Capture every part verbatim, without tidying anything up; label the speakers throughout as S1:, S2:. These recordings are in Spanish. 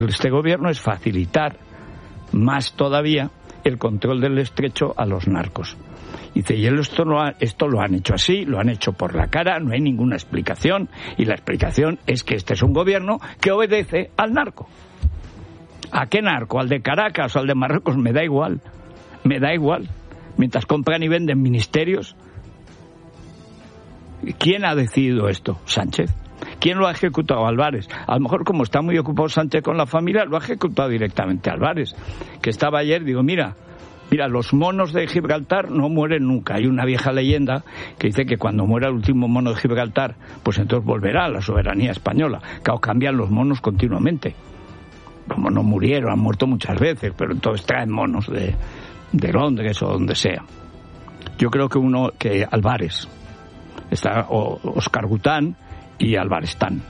S1: este gobierno es facilitar más todavía el control del estrecho a los narcos. Dice, y esto lo, ha, esto lo han hecho así, lo han hecho por la cara, no hay ninguna explicación, y la explicación es que este es un gobierno que obedece al narco. ¿A qué narco? ¿Al de Caracas o al de Marruecos? Me da igual, me da igual. Mientras compran y venden ministerios. ¿Quién ha decidido esto? Sánchez. ¿Quién lo ha ejecutado? Álvarez. A lo mejor, como está muy ocupado Sánchez con la familia, lo ha ejecutado directamente Álvarez, que estaba ayer, digo, mira, mira, los monos de Gibraltar no mueren nunca. Hay una vieja leyenda que dice que cuando muera el último mono de Gibraltar, pues entonces volverá a la soberanía española. Claro, cambian los monos continuamente. Los monos murieron, han muerto muchas veces, pero entonces traen monos de, de Londres o donde sea. Yo creo que uno, que Álvarez, está o, Oscar Gután y Alvarestán.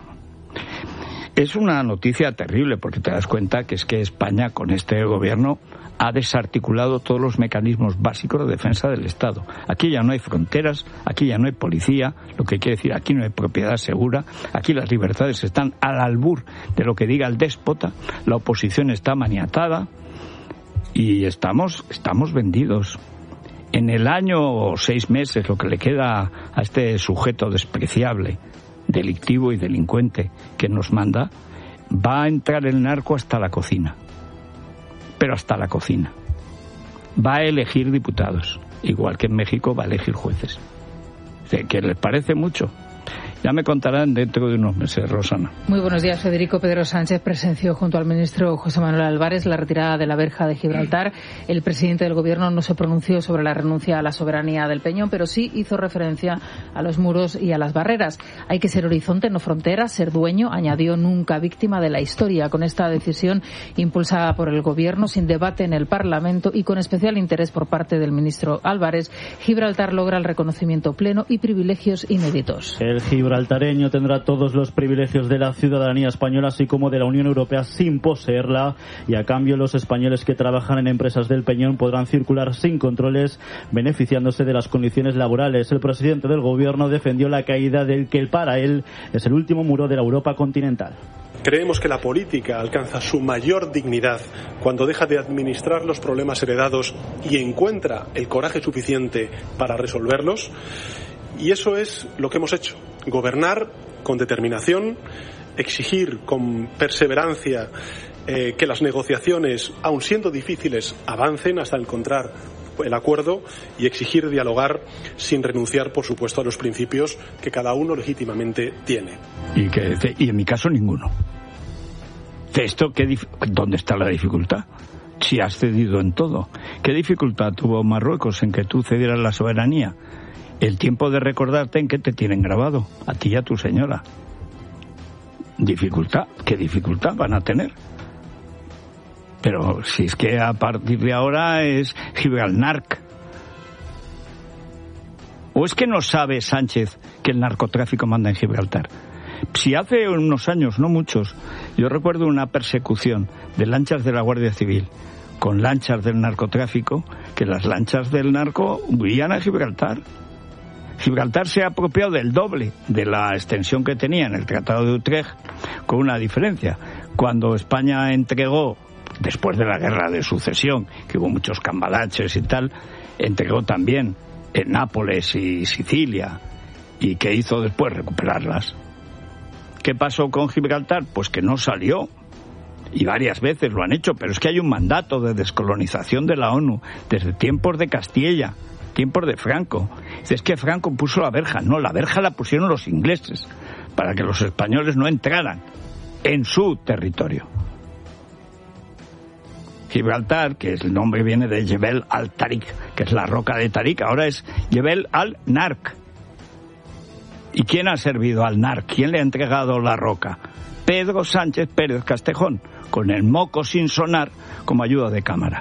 S1: Es una noticia terrible porque te das cuenta que es que España con este gobierno ha desarticulado todos los mecanismos básicos de defensa del Estado. Aquí ya no hay fronteras, aquí ya no hay policía, lo que quiere decir aquí no hay propiedad segura, aquí las libertades están al albur de lo que diga el déspota, la oposición está maniatada y estamos, estamos vendidos. En el año o seis meses, lo que le queda a este sujeto despreciable, delictivo y delincuente que nos manda, va a entrar el narco hasta la cocina. Pero hasta la cocina. Va a elegir diputados, igual que en México va a elegir jueces. ¿Que les parece mucho? Ya me contarán dentro de unos meses, Rosana.
S2: Muy buenos días. Federico Pedro Sánchez presenció junto al ministro José Manuel Álvarez la retirada de la verja de Gibraltar. El presidente del gobierno no se pronunció sobre la renuncia a la soberanía del Peñón, pero sí hizo referencia a los muros y a las barreras. Hay que ser horizonte, no frontera, ser dueño, añadió, nunca víctima de la historia. Con esta decisión impulsada por el gobierno, sin debate en el Parlamento y con especial interés por parte del ministro Álvarez, Gibraltar logra el reconocimiento pleno y privilegios inéditos.
S3: El gibraltareño tendrá todos los privilegios de la ciudadanía española, así como de la Unión Europea, sin poseerla, y a cambio los españoles que trabajan en empresas del Peñón podrán circular sin controles, beneficiándose de las condiciones laborales. El presidente del gobierno defendió la caída del que para él es el último muro de la Europa continental.
S4: Creemos que la política alcanza su mayor dignidad cuando deja de administrar los problemas heredados y encuentra el coraje suficiente para resolverlos. Y eso es lo que hemos hecho. Gobernar con determinación, exigir con perseverancia eh, que las negociaciones, aun siendo difíciles, avancen hasta encontrar el acuerdo y exigir dialogar sin renunciar, por supuesto, a los principios que cada uno legítimamente tiene.
S1: Y, que, y en mi caso ninguno. Esto, ¿qué dif- ¿dónde está la dificultad? Si has cedido en todo. ¿Qué dificultad tuvo Marruecos en que tú cedieras la soberanía? El tiempo de recordarte en qué te tienen grabado, a ti y a tu señora. ¿Dificultad? ¿Qué dificultad van a tener? Pero si es que a partir de ahora es Gibraltar. ¿O es que no sabe Sánchez que el narcotráfico manda en Gibraltar? Si hace unos años, no muchos, yo recuerdo una persecución de lanchas de la Guardia Civil con lanchas del narcotráfico, que las lanchas del narco huían a Gibraltar. Gibraltar se ha apropiado del doble de la extensión que tenía en el Tratado de Utrecht, con una diferencia. Cuando España entregó, después de la Guerra de Sucesión, que hubo muchos cambalaches y tal, entregó también en Nápoles y Sicilia. ¿Y qué hizo después? Recuperarlas. ¿Qué pasó con Gibraltar? Pues que no salió. Y varias veces lo han hecho, pero es que hay un mandato de descolonización de la ONU desde tiempos de Castilla, tiempos de Franco. Es que Franco puso la verja. No, la verja la pusieron los ingleses para que los españoles no entraran en su territorio. Gibraltar, que el nombre viene de Jebel al-Tariq, que es la roca de Tarik, ahora es Jebel al-Nark. ¿Y quién ha servido al Narc? ¿Quién le ha entregado la roca? Pedro Sánchez Pérez Castejón, con el moco sin sonar como ayuda de cámara.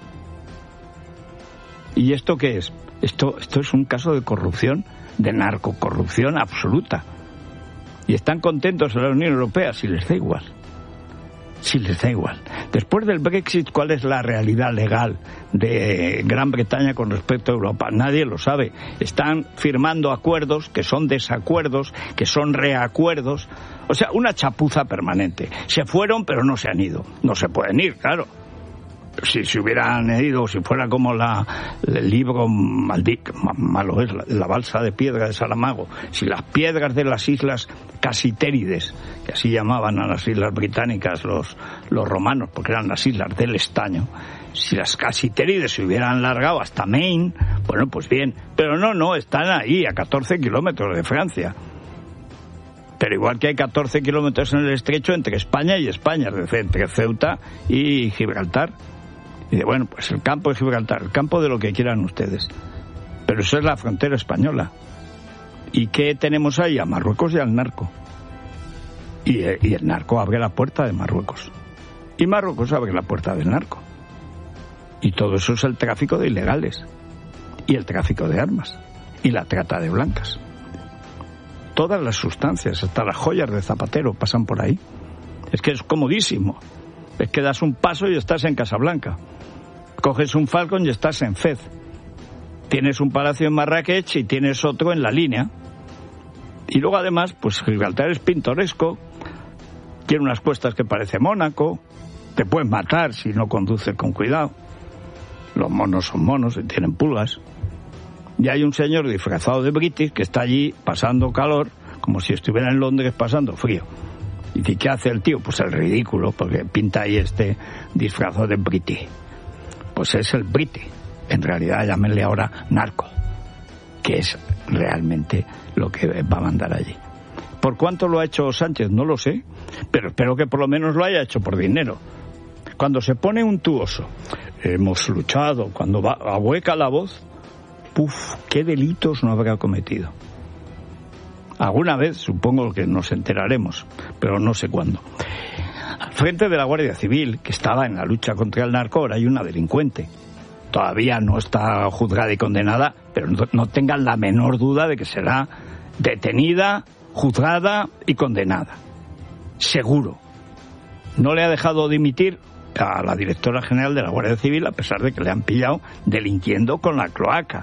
S1: ¿Y esto qué es? Esto, esto es un caso de corrupción, de narcocorrupción absoluta. Y están contentos en la Unión Europea, si les da igual. Si les da igual. Después del Brexit, ¿cuál es la realidad legal de Gran Bretaña con respecto a Europa? Nadie lo sabe. Están firmando acuerdos que son desacuerdos, que son reacuerdos. O sea, una chapuza permanente. Se fueron, pero no se han ido. No se pueden ir, claro. Si se hubieran ido, si fuera como la, el libro maldito, malo es, la, la balsa de piedra de Saramago, si las piedras de las islas Casitérides, que así llamaban a las islas británicas los, los romanos, porque eran las islas del estaño, si las Casitérides se hubieran largado hasta Maine, bueno, pues bien, pero no, no, están ahí a catorce kilómetros de Francia. Pero igual que hay catorce kilómetros en el estrecho entre España y España, es decir, entre Ceuta y Gibraltar. Y dice, bueno, pues el campo de Gibraltar, el campo de lo que quieran ustedes. Pero eso es la frontera española. ¿Y qué tenemos ahí? A Marruecos y al narco. Y, y el narco abre la puerta de Marruecos. Y Marruecos abre la puerta del narco. Y todo eso es el tráfico de ilegales. Y el tráfico de armas. Y la trata de blancas. Todas las sustancias, hasta las joyas de Zapatero, pasan por ahí. Es que es comodísimo. Es que das un paso y estás en Casablanca. Coges un Falcon y estás en Fez. Tienes un palacio en Marrakech y tienes otro en la línea. Y luego además, pues Gibraltar es pintoresco. Tiene unas cuestas que parece Mónaco. Te pueden matar si no conduces con cuidado. Los monos son monos y tienen pulgas. Y hay un señor disfrazado de british que está allí pasando calor, como si estuviera en Londres pasando frío. Y dice, ¿qué hace el tío? Pues el ridículo, porque pinta ahí este disfrazado de british. Pues es el british. En realidad, llámenle ahora narco, que es realmente lo que va a mandar allí. ¿Por cuánto lo ha hecho Sánchez? No lo sé, pero espero que por lo menos lo haya hecho por dinero. Cuando se pone untuoso, hemos luchado, cuando va, ahueca la voz, ¡puf! ¿Qué delitos no habrá cometido? Alguna vez supongo que nos enteraremos, pero no sé cuándo. Al frente de la Guardia Civil, que estaba en la lucha contra el narco, ahora hay una delincuente. Todavía no está juzgada y condenada, pero no, no tengan la menor duda de que será detenida, juzgada y condenada. Seguro. No le ha dejado dimitir a la directora general de la Guardia Civil, a pesar de que le han pillado delinquiendo con la cloaca.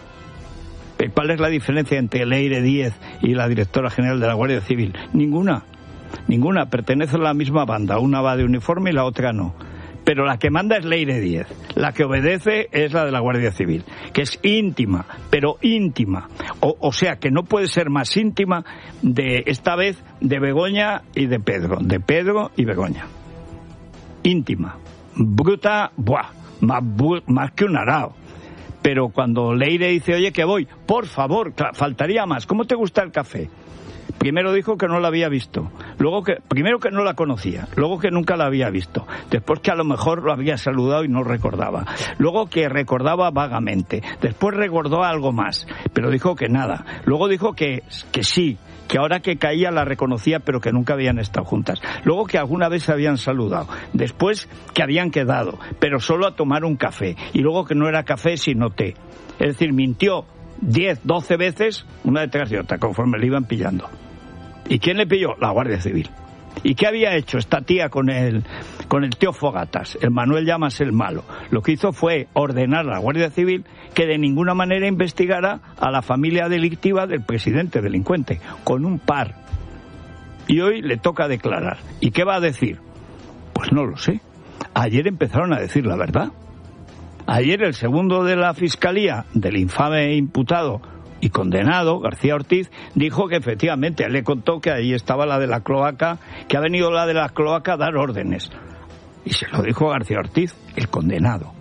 S1: ¿Cuál es la diferencia entre Leire Díez y la directora general de la Guardia Civil? Ninguna. Ninguna. Pertenecen a la misma banda. Una va de uniforme y la otra no. Pero la que manda es Leire Díez. La que obedece es la de la Guardia Civil, que es íntima, pero íntima. O, o sea, que no puede ser más íntima de esta vez de Begoña y de Pedro. De Pedro y Begoña. Íntima. Bruta, buah, más, bu- más que un arao. Pero cuando Leire dice, oye, que voy, por favor, faltaría más. ¿Cómo te gusta el café? Primero dijo que no la había visto, luego que primero que no la conocía, luego que nunca la había visto, después que a lo mejor lo había saludado y no recordaba, luego que recordaba vagamente, después recordó algo más, pero dijo que nada, luego dijo que, que sí, que ahora que caía la reconocía pero que nunca habían estado juntas, luego que alguna vez se habían saludado, después que habían quedado, pero solo a tomar un café, y luego que no era café sino té, es decir, mintió diez, doce veces, una detrás de otra, conforme le iban pillando. ¿Y quién le pilló? La Guardia Civil. ¿Y qué había hecho esta tía con el, con el tío Fogatas, el Manuel Llamas el malo? Lo que hizo fue ordenar a la Guardia Civil que de ninguna manera investigara a la familia delictiva del presidente delincuente, con un par. Y hoy le toca declarar. ¿Y qué va a decir? Pues no lo sé. Ayer empezaron a decir la verdad. Ayer el segundo de la Fiscalía, del infame imputado y condenado, García Ortiz, dijo que efectivamente, él le contó que ahí estaba la de la cloaca, que ha venido la de la cloaca a dar órdenes. Y se lo dijo García Ortiz, el condenado.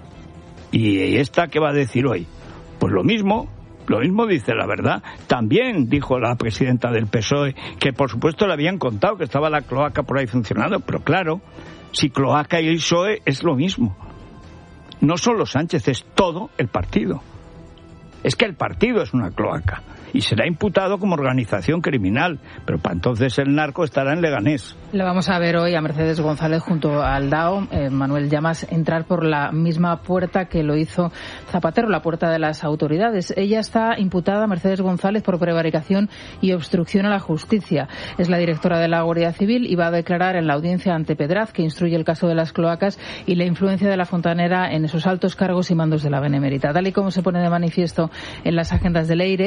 S1: ¿Y esta qué va a decir hoy? Pues lo mismo, lo mismo dice la verdad. También dijo la presidenta del P S O E que por supuesto le habían contado que estaba la cloaca por ahí funcionando, pero claro, si cloaca y el P S O E es lo mismo. No solo Sánchez, es todo el partido. Es que el partido es una cloaca y será imputado como organización criminal, pero para entonces el narco estará en Leganés.
S2: Le vamos a ver hoy a Mercedes González junto al D A O, eh, Manuel Llamas, entrar por la misma puerta que lo hizo Zapatero, la puerta de las autoridades. Ella está imputada, Mercedes González, por prevaricación y obstrucción a la justicia. Es la directora de la Guardia Civil y va a declarar en la audiencia ante Pedraz, que instruye el caso de las cloacas y la influencia de la Fontanera en esos altos cargos y mandos de la Benemérita. Tal y como se pone de manifiesto en las agendas de Leire, esta trazabilidad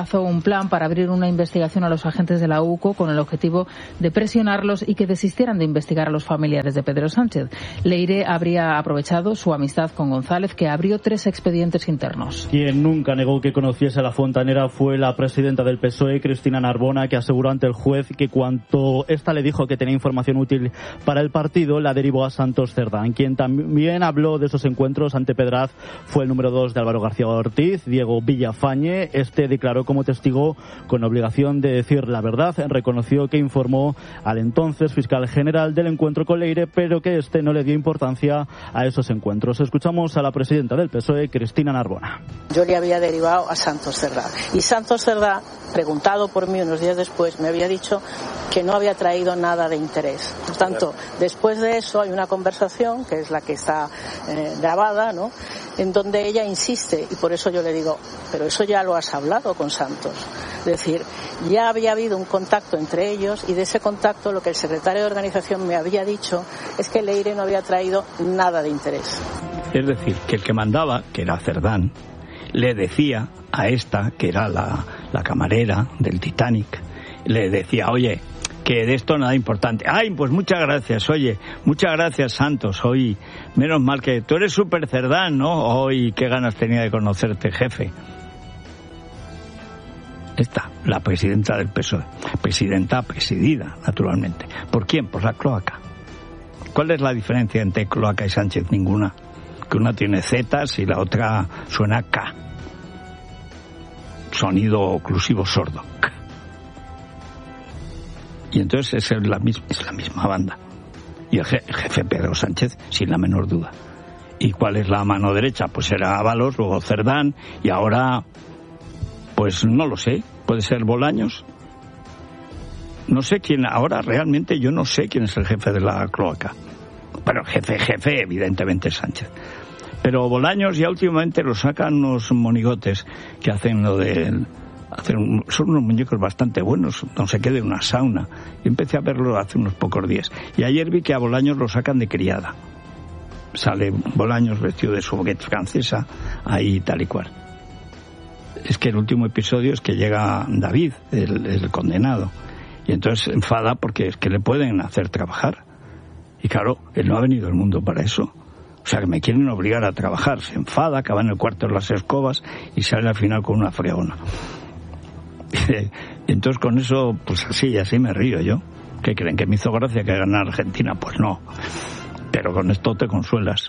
S2: trazó un plan para abrir una investigación a los agentes de la U C O con el objetivo de presionarlos y que desistieran de investigar a los familiares de Pedro Sánchez. Leire habría aprovechado su amistad con González, que abrió tres expedientes internos.
S3: Quien nunca negó que conociese a la fontanera fue la presidenta del P S O E, Cristina Narbona, que aseguró ante el juez que cuando ésta le dijo que tenía información útil para el partido, la derivó a Santos Cerdán. Quien también habló de esos encuentros ante Pedraz fue el número dos de Álvaro García Ortiz, Diego Villafañe. Este declaró como testigo con obligación de decir la verdad. Reconoció que informó al entonces fiscal general del encuentro con Leire, pero que este no le dio importancia a esos encuentros. Escuchamos a la presidenta del P S O E, Cristina Narbona.
S5: Yo le había derivado a Santos Cerdá. Y Santos Cerdá, preguntado por mí unos días después, me había dicho que no había traído nada de interés. Por tanto, después de eso hay una conversación, que es la que está eh, grabada, ¿no?, en donde ella insiste, y por eso yo le digo, pero eso ya lo has hablado con Santos. Es decir, ya había habido un contacto entre ellos, y de ese contacto lo que el secretario de organización me había dicho es que Leire no había traído nada de interés.
S1: Es decir, que el que mandaba, que era Cerdán, le decía a esta, que era la, la camarera del Titanic, le decía, oye, que de esto nada importante. Ay, pues muchas gracias, oye, muchas gracias, Santos, hoy, menos mal que tú eres súper Cerdán, ¿no? Hoy, qué ganas tenía de conocerte, jefe. Esta, la presidenta del P S O E, presidenta presidida, naturalmente. ¿Por quién? Por la cloaca. ¿Cuál es la diferencia entre cloaca y Sánchez? Ninguna. Que una tiene zetas y la otra suena K. Sonido oclusivo sordo. K. Y entonces es la misma, es la misma banda. Y el jefe Pedro Sánchez, sin la menor duda. ¿Y cuál es la mano derecha? Pues era Ábalos, luego Cerdán, y ahora, pues no lo sé, puede ser Bolaños. No sé quién, ahora realmente yo no sé quién es el jefe de la cloaca. Bueno, jefe, jefe, evidentemente es Sánchez. Pero Bolaños ya últimamente lo sacan unos monigotes que hacen lo de... Hacen, son unos muñecos bastante buenos, no sé qué, de una sauna. Yo empecé a verlo hace unos pocos días. Y ayer vi que a Bolaños lo sacan de criada. Sale Bolaños vestido de su baguette francesa, ahí tal y cual. Es que el último episodio es que llega David, el, el condenado. Y entonces se enfada porque es que le pueden hacer trabajar. Y claro, él no ha venido al mundo para eso. O sea, que me quieren obligar a trabajar. Se enfada, acaba en el cuarto de las escobas y sale al final con una fregona. Y entonces con eso, pues así, así me río yo. ¿Qué creen? ¿Que me hizo gracia que ganara Argentina? Pues no. Pero con esto te consuelas.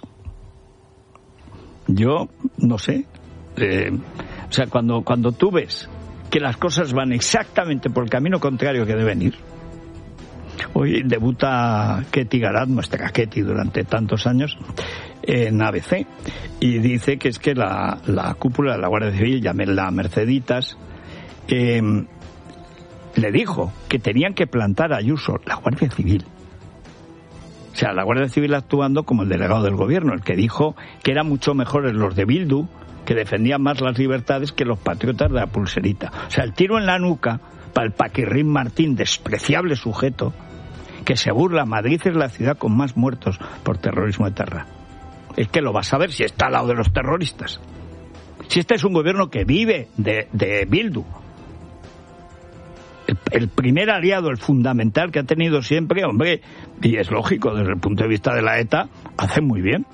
S1: Yo, no sé. Eh, o sea, cuando, cuando tú ves que las cosas van exactamente por el camino contrario que deben ir. Hoy debuta Ketty Garat, nuestra Ketty durante tantos años, en A B C. Y dice que es que la, la cúpula de la Guardia Civil, llámenla Merceditas, Eh, le dijo que tenían que plantar a Ayuso, la Guardia Civil. O sea, la Guardia Civil actuando como el delegado del gobierno, el que dijo que eran mucho mejores los de Bildu, que defendían más las libertades que los patriotas de la pulserita. O sea, el tiro en la nuca para el Paquirrín Martín, despreciable sujeto, que se burla. Madrid es la ciudad con más muertos por terrorismo de terra. Es que lo vas a ver si está al lado de los terroristas. Si este es un gobierno que vive de, de Bildu. El, el primer aliado, el fundamental que ha tenido siempre, hombre, y es lógico desde el punto de vista de la ETA, hace muy bien.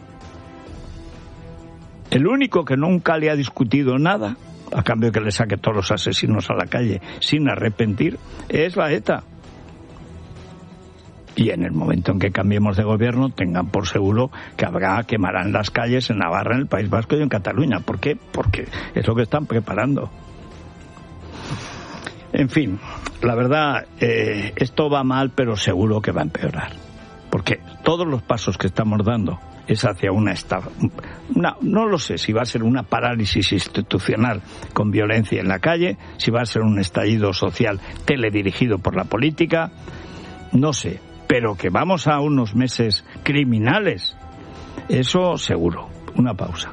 S1: El único que nunca le ha discutido nada, a cambio de que le saque todos los asesinos a la calle sin arrepentir, es la ETA. Y en el momento en que cambiemos de gobierno, tengan por seguro que habrá, quemarán las calles en Navarra, en el País Vasco y en Cataluña. ¿Por qué? Porque es lo que están preparando. En fin, la verdad, eh, esto va mal, pero seguro que va a empeorar. Porque todos los pasos que estamos dando es hacia una, una, no lo sé si va a ser una parálisis institucional con violencia en la calle, si va a ser un estallido social teledirigido por la política, no sé, pero que vamos a unos meses criminales, eso seguro. Una pausa.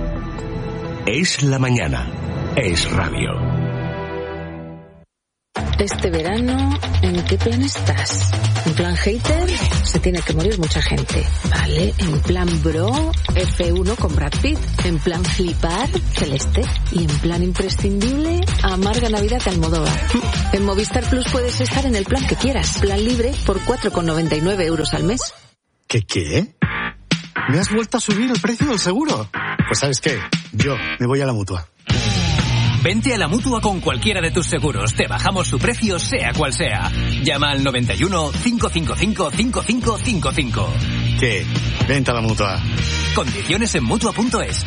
S6: Es la mañana, es radio. Este verano, ¿en qué plan estás? En plan hater, se tiene que morir mucha gente. Vale, en plan bro, F uno con Brad Pitt. En plan flipar, Celeste. Y en plan imprescindible, amarga Navidad de Almodóvar. En Movistar Plus puedes estar en el plan que quieras. Plan libre por cuatro con noventa y nueve euros al mes.
S7: ¿Qué qué? ¿Me has vuelto a subir el precio del seguro? Pues ¿sabes qué? Yo me voy a la Mutua.
S8: Vente a la Mutua con cualquiera de tus seguros. Te bajamos su precio, sea cual sea. Llama al noventa y uno, cinco cinco cinco, cinco cinco cinco cinco.
S7: ¿Qué? Vente a la Mutua.
S8: Condiciones en Mutua punto es.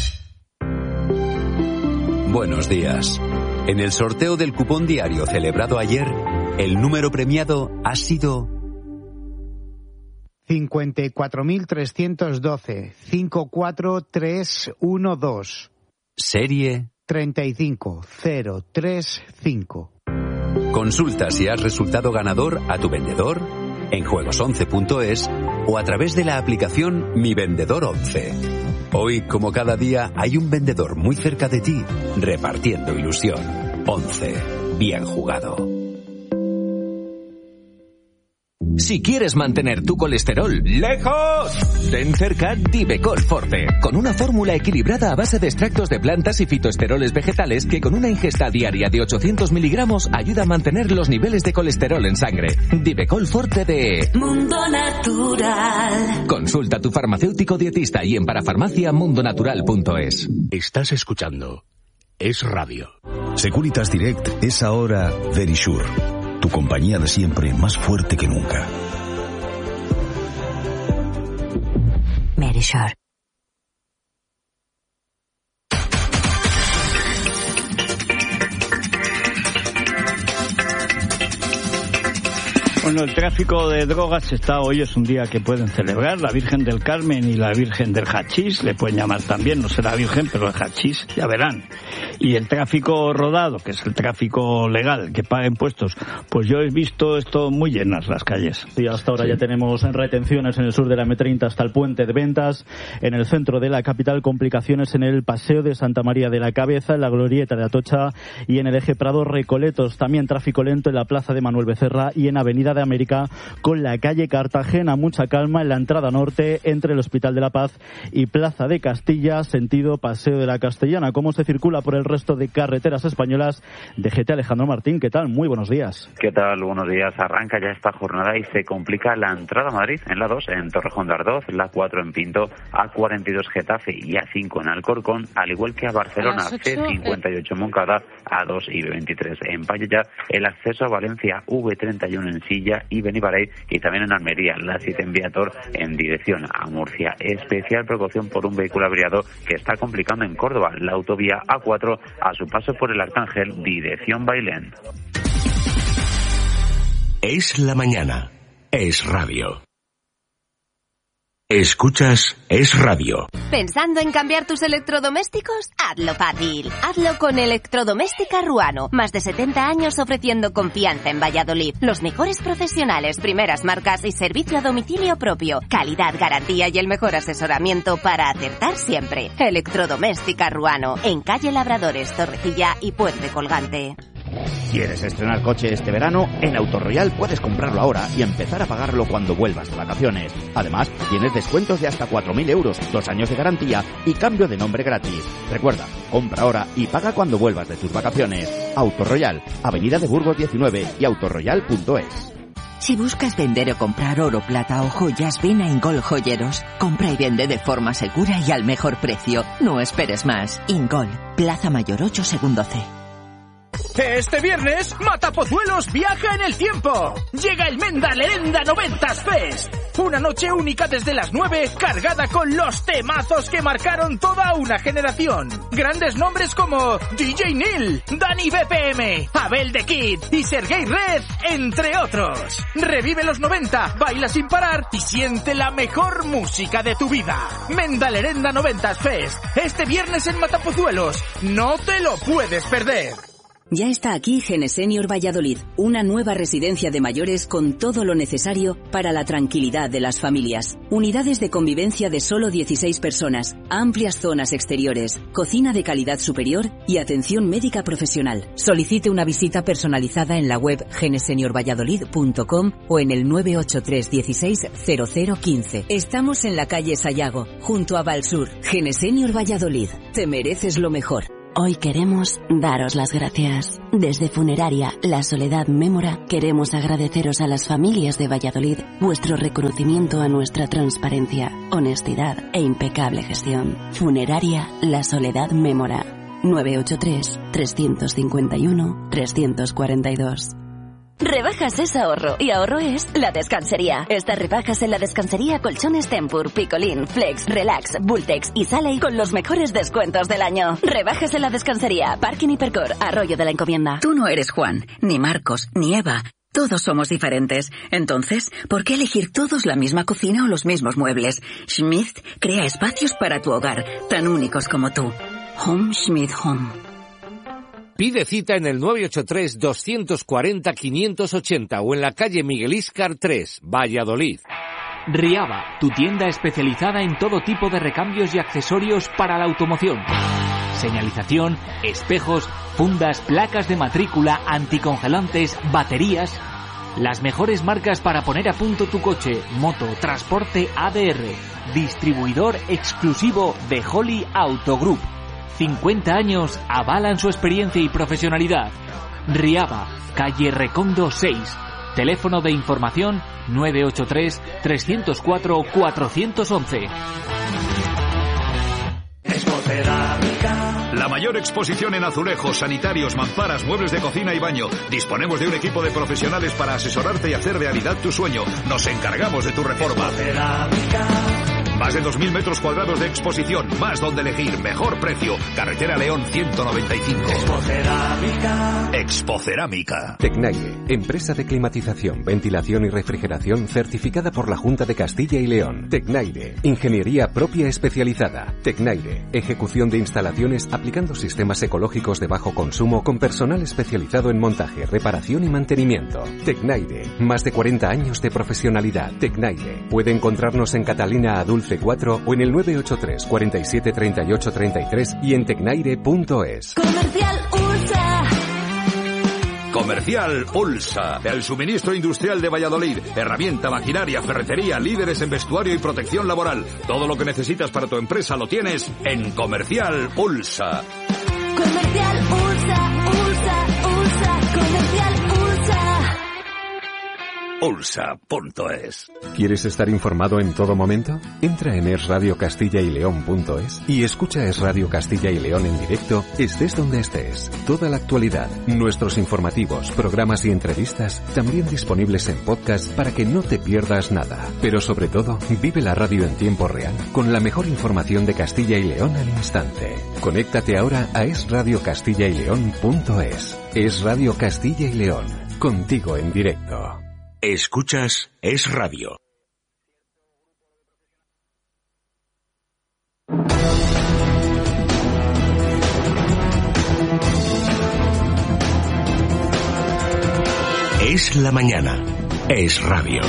S9: Buenos días. En el sorteo del cupón diario celebrado ayer, el número premiado ha sido
S10: cincuenta y cuatro mil trescientos doce, cinco cuatro tres uno dos.
S9: Serie
S10: treinta y cinco cero treinta y cinco.
S9: Consulta si has resultado ganador a tu vendedor, en juegos once punto es o a través de la aplicación Mi Vendedor once. Hoy, como cada día, hay un vendedor muy cerca de ti, repartiendo ilusión. once. Bien jugado.
S8: Si quieres mantener tu colesterol lejos, ten cerca Divecol Forte, con una fórmula equilibrada a base de extractos de plantas y fitoesteroles vegetales que con una ingesta diaria de ochocientos miligramos ayuda a mantener los niveles de colesterol en sangre. Divecol Forte de
S11: Mundo Natural.
S8: Consulta a tu farmacéutico dietista y en parafarmacia mundonatural punto es.
S12: Estás escuchando Es Radio. Securitas Direct es ahora Verisure. Tu compañía de siempre, más fuerte que nunca.
S11: Verisure.
S1: Bueno, el tráfico de drogas está hoy, es un día que pueden celebrar. La Virgen del Carmen y la Virgen del Hachís, le pueden llamar también, no será Virgen, pero el Hachís, ya verán. Y el tráfico rodado, que es el tráfico legal, que paga impuestos, pues yo he visto esto muy llenas las calles.
S3: Sí, hasta ahora sí. Ya tenemos retenciones en el sur de la eme treinta hasta el Puente de Ventas, en el centro de la capital complicaciones en el Paseo de Santa María de la Cabeza, en la Glorieta de Atocha y en el eje Prado-Recoletos. También tráfico lento en la Plaza de Manuel Becerra y en Avenida de América con la calle Cartagena. Mucha calma en la entrada norte entre el Hospital de la Paz y Plaza de Castilla, sentido Paseo de la Castellana. ¿Cómo se circula por el resto de carreteras españolas? D G T Alejandro Martín, ¿qué tal? Muy buenos días.
S13: ¿Qué tal? Buenos días. Arranca ya esta jornada y se complica la entrada a Madrid en la dos en Torrejón de Ardoz, la cuatro en Pinto, A cuarenta y dos Getafe y A cinco en Alcorcón, al igual que a Barcelona, a C cincuenta y ocho en Moncada, A dos y B veintitrés en Pallejà, el acceso a Valencia, V treinta y uno en Silla y Beniparey, y también en Almería, la siete en Viator en dirección a Murcia. Especial precaución por un vehículo averiado que está complicando en Córdoba la autovía A cuatro a su paso por el Arcángel, dirección Bailén.
S12: Es la mañana. Es radio. Escuchas Es Radio.
S14: ¿Pensando en cambiar tus electrodomésticos? Hazlo fácil. Hazlo con Electrodoméstica Ruano. Más de setenta años ofreciendo confianza en Valladolid. Los mejores profesionales, primeras marcas y servicio a domicilio propio. Calidad, garantía y el mejor asesoramiento para acertar siempre. Electrodoméstica Ruano. En calle Labradores, Torrecilla y Puente Colgante.
S15: ¿Quieres estrenar coche este verano? En Autoroyal puedes comprarlo ahora y empezar a pagarlo cuando vuelvas de vacaciones. Además, tienes descuentos de hasta cuatro mil euros, dos años de garantía y cambio de nombre gratis. Recuerda, compra ahora y paga cuando vuelvas de tus vacaciones. Autoroyal, Avenida de Burgos diecinueve y autoroyal punto es.
S16: Si buscas vender o comprar oro, plata o joyas, ven a Ingol Joyeros. Compra y vende de forma segura y al mejor precio. No esperes más. Ingol, Plaza Mayor ocho, segundo C.
S17: Este viernes, Matapozuelos viaja en el tiempo. Llega el Menda Lerenda noventas Fest. Una noche única desde las nueve, cargada con los temazos que marcaron toda una generación. Grandes nombres como D J Neil, Dani B P M, Abel The Kid y Sergei Red, entre otros. Revive los noventa, baila sin parar y siente la mejor música de tu vida. Menda Lerenda noventas Fest. Este viernes en Matapozuelos. No te lo puedes perder.
S18: Ya está aquí Genesenior Valladolid, una nueva residencia de mayores con todo lo necesario para la tranquilidad de las familias. Unidades de convivencia de solo dieciséis personas, amplias zonas exteriores, cocina de calidad superior y atención médica profesional. Solicite una visita personalizada en la web genesenior valladolid punto com o en el nueve ocho tres dieciséis cero cero quince. Estamos en la calle Sayago, junto a Valsur. Genesenior Valladolid, te mereces lo mejor.
S19: Hoy queremos daros las gracias. Desde Funeraria La Soledad Mémora queremos agradeceros a las familias de Valladolid vuestro reconocimiento a nuestra transparencia, honestidad e impecable gestión. Funeraria La Soledad Mémora. nueve ocho tres tres cinco uno tres cuatro dos.
S20: Rebajas es ahorro, y ahorro es La Descansería. Estas rebajas en La Descansería: colchones Tempur, Picolín, Flex, Relax, Bultex y Sally con los mejores descuentos del año. Rebajas en La Descansería, Parking Hipercor, Arroyo de la Encomienda.
S16: Tú no eres Juan, ni Marcos, ni Eva. Todos somos diferentes. Entonces, ¿por qué elegir todos la misma cocina o los mismos muebles? Schmidt crea espacios para tu hogar, tan únicos como tú. Home Schmidt Home.
S21: Pide cita en el nueve ocho tres dos cuatro cero cinco ocho cero o en la calle Miguel Íscar tres, Valladolid.
S22: Riaba, tu tienda especializada en todo tipo de recambios y accesorios para la automoción. Señalización, espejos, fundas, placas de matrícula, anticongelantes, baterías. Las mejores marcas para poner a punto tu coche, moto, transporte A D R. Distribuidor exclusivo de Holly Auto Group. cincuenta años avalan su experiencia y profesionalidad. Riaba, calle Recondo seis. Teléfono de información nueve ocho tres tres cero cuatro cuatro uno uno.
S23: La mayor exposición en azulejos, sanitarios, mamparas, muebles de cocina y baño. Disponemos de un equipo de profesionales para asesorarte y hacer realidad tu sueño. Nos encargamos de tu reforma. Más de dos mil metros cuadrados de exposición, más donde elegir, mejor precio. Carretera León ciento noventa y cinco. Expocerámica. Expocerámica.
S8: Tecnaire, empresa de climatización, ventilación y refrigeración certificada por la Junta de Castilla y León. Tecnaire, ingeniería propia especializada. Tecnaire, ejecución de instalaciones aplicando sistemas ecológicos de bajo consumo con personal especializado en montaje, reparación y mantenimiento. Tecnaire, más de cuarenta años de profesionalidad. Tecnaire, puede encontrarnos en Catalina Adulce cuatro o en el nueve ocho tres cuarenta y siete treinta y ocho treinta y tres y en tecnaire punto es.
S11: Comercial Ulsa.
S23: Comercial Ulsa, el suministro industrial de Valladolid. Herramienta, maquinaria, ferretería, líderes en vestuario y protección laboral. Todo lo que necesitas para tu empresa lo tienes en Comercial Ulsa.
S11: Comercial Ulsa, Ulsa, Ulsa, Comercial Ulsa.
S23: Ulsa punto es.
S8: ¿Quieres estar informado en todo momento? Entra en es radio castilla y león punto es y escucha Es Radio Castilla y León en directo, estés donde estés. Toda la actualidad, nuestros informativos, programas y entrevistas, también disponibles en podcast para que no te pierdas nada. Pero sobre todo, vive la radio en tiempo real, con la mejor información de Castilla y León al instante. Conéctate ahora a es radio castilla y león punto es. Es Radio Castilla y León, contigo en directo.
S12: Escuchas Es Radio. Es la mañana. Es Radio.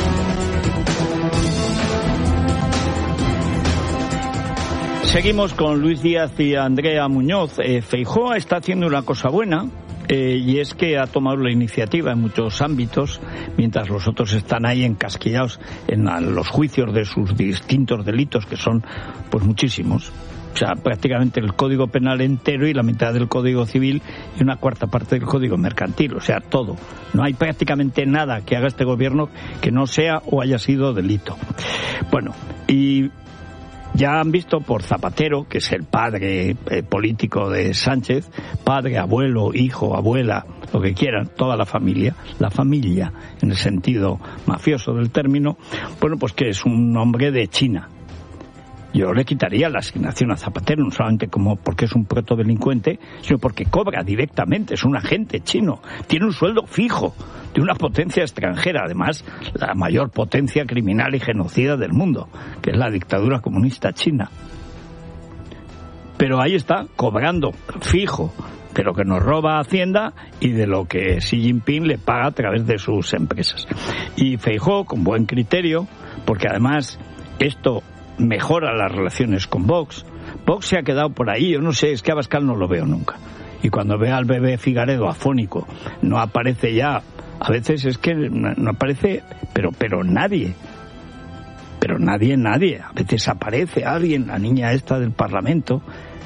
S1: Seguimos con Luis Díaz y Andrea Muñoz. Eh, Feijóo está haciendo una cosa buena. Eh, y es que ha tomado la iniciativa en muchos ámbitos, mientras los otros están ahí encasquillados en la, los juicios de sus distintos delitos, que son pues muchísimos. O sea, prácticamente el Código Penal entero y la mitad del Código Civil y una cuarta parte del Código Mercantil. O sea, todo. No hay prácticamente nada que haga este gobierno que no sea o haya sido delito. Bueno, y ya han visto por Zapatero, que es el padre eh, político de Sánchez, padre, abuelo, hijo, abuela, lo que quieran, toda la familia, la familia en el sentido mafioso del término, bueno, pues que es un hombre de China. Yo le quitaría la asignación a Zapatero, no solamente como porque es un protodelincuente, sino porque cobra directamente, es un agente chino, tiene un sueldo fijo de una potencia extranjera, además la mayor potencia criminal y genocida del mundo, que es la dictadura comunista china. Pero ahí está, cobrando fijo de lo que nos roba Hacienda y de lo que Xi Jinping le paga a través de sus empresas. Y Feijóo, con buen criterio, porque además esto mejora las relaciones con Vox. Vox se ha quedado por ahí, yo no sé, es que a Abascal no lo veo nunca. Y cuando ve al bebé Figaredo afónico, no aparece ya, a veces es que no aparece, pero, pero nadie. Pero nadie, nadie. A veces aparece alguien, la niña esta del Parlamento,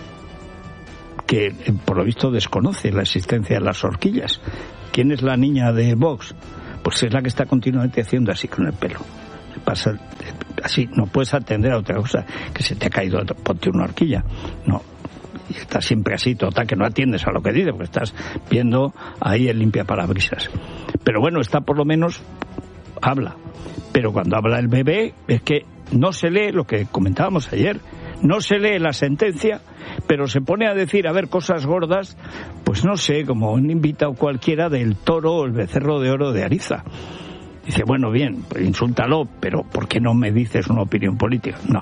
S1: que por lo visto desconoce la existencia de las horquillas. ¿Quién es la niña de Vox? Pues es la que está continuamente haciendo así con el pelo. Pasa así, no puedes atender a otra cosa, que se te ha caído, ponte una horquilla. No, y estás siempre así, total, que no atiendes a lo que dice, porque estás viendo ahí el limpiaparabrisas. Pero bueno, está por lo menos, habla. Pero cuando habla el bebé, es que no se lee lo que comentábamos ayer, no se lee la sentencia, pero se pone a decir, a ver, cosas gordas, pues no sé, como un invitado cualquiera del toro o el becerro de oro de Ariza. Dice, bueno, bien, pues insúltalo, pero ¿por qué no me dices una opinión política? No.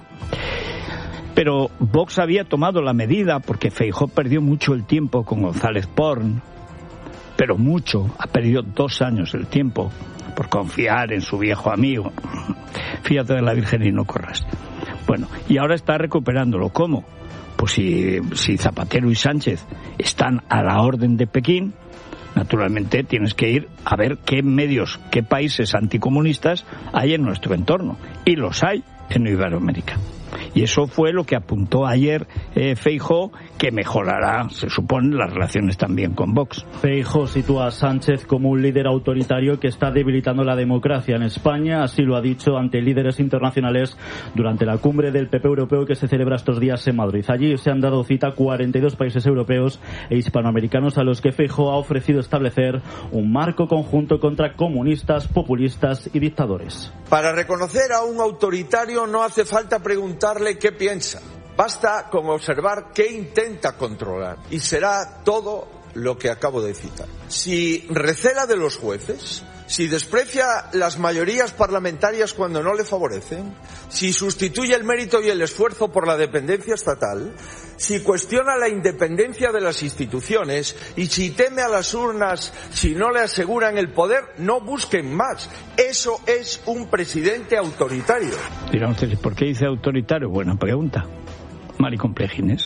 S1: Pero Vox había tomado la medida porque Feijóo perdió mucho el tiempo con González Porn, pero mucho, ha perdido dos años el tiempo por confiar en su viejo amigo. Fíjate de la Virgen y no corras. Bueno, y ahora está recuperándolo. ¿Cómo? Pues si, si Zapatero y Sánchez están a la orden de Pekín, naturalmente tienes que ir a ver qué medios, qué países anticomunistas hay en nuestro entorno. Y los hay en Iberoamérica. Y eso fue lo que apuntó ayer eh, Feijóo, que mejorará, se supone, las relaciones también con Vox.
S3: Feijóo sitúa a Sánchez como un líder autoritario que está debilitando la democracia en España, así lo ha dicho ante líderes internacionales durante la cumbre del P P europeo que se celebra estos días en Madrid. Allí se han dado cita cuarenta y dos países europeos e hispanoamericanos a los que Feijóo ha ofrecido establecer un marco conjunto contra comunistas, populistas y dictadores.
S2: Para reconocer a un autoritario no hace falta preguntarle qué piensa. Basta con observar qué intenta controlar y será todo lo que acabo de citar. Si recela de los jueces, si desprecia las mayorías parlamentarias cuando no le favorecen, si sustituye el mérito y el esfuerzo por la dependencia estatal, si cuestiona la independencia de las instituciones y si teme a las urnas si no le aseguran el poder, no busquen más. Eso es un presidente autoritario.
S1: Dirán ustedes, ¿por qué dice autoritario? Buena pregunta. Maricomplejines.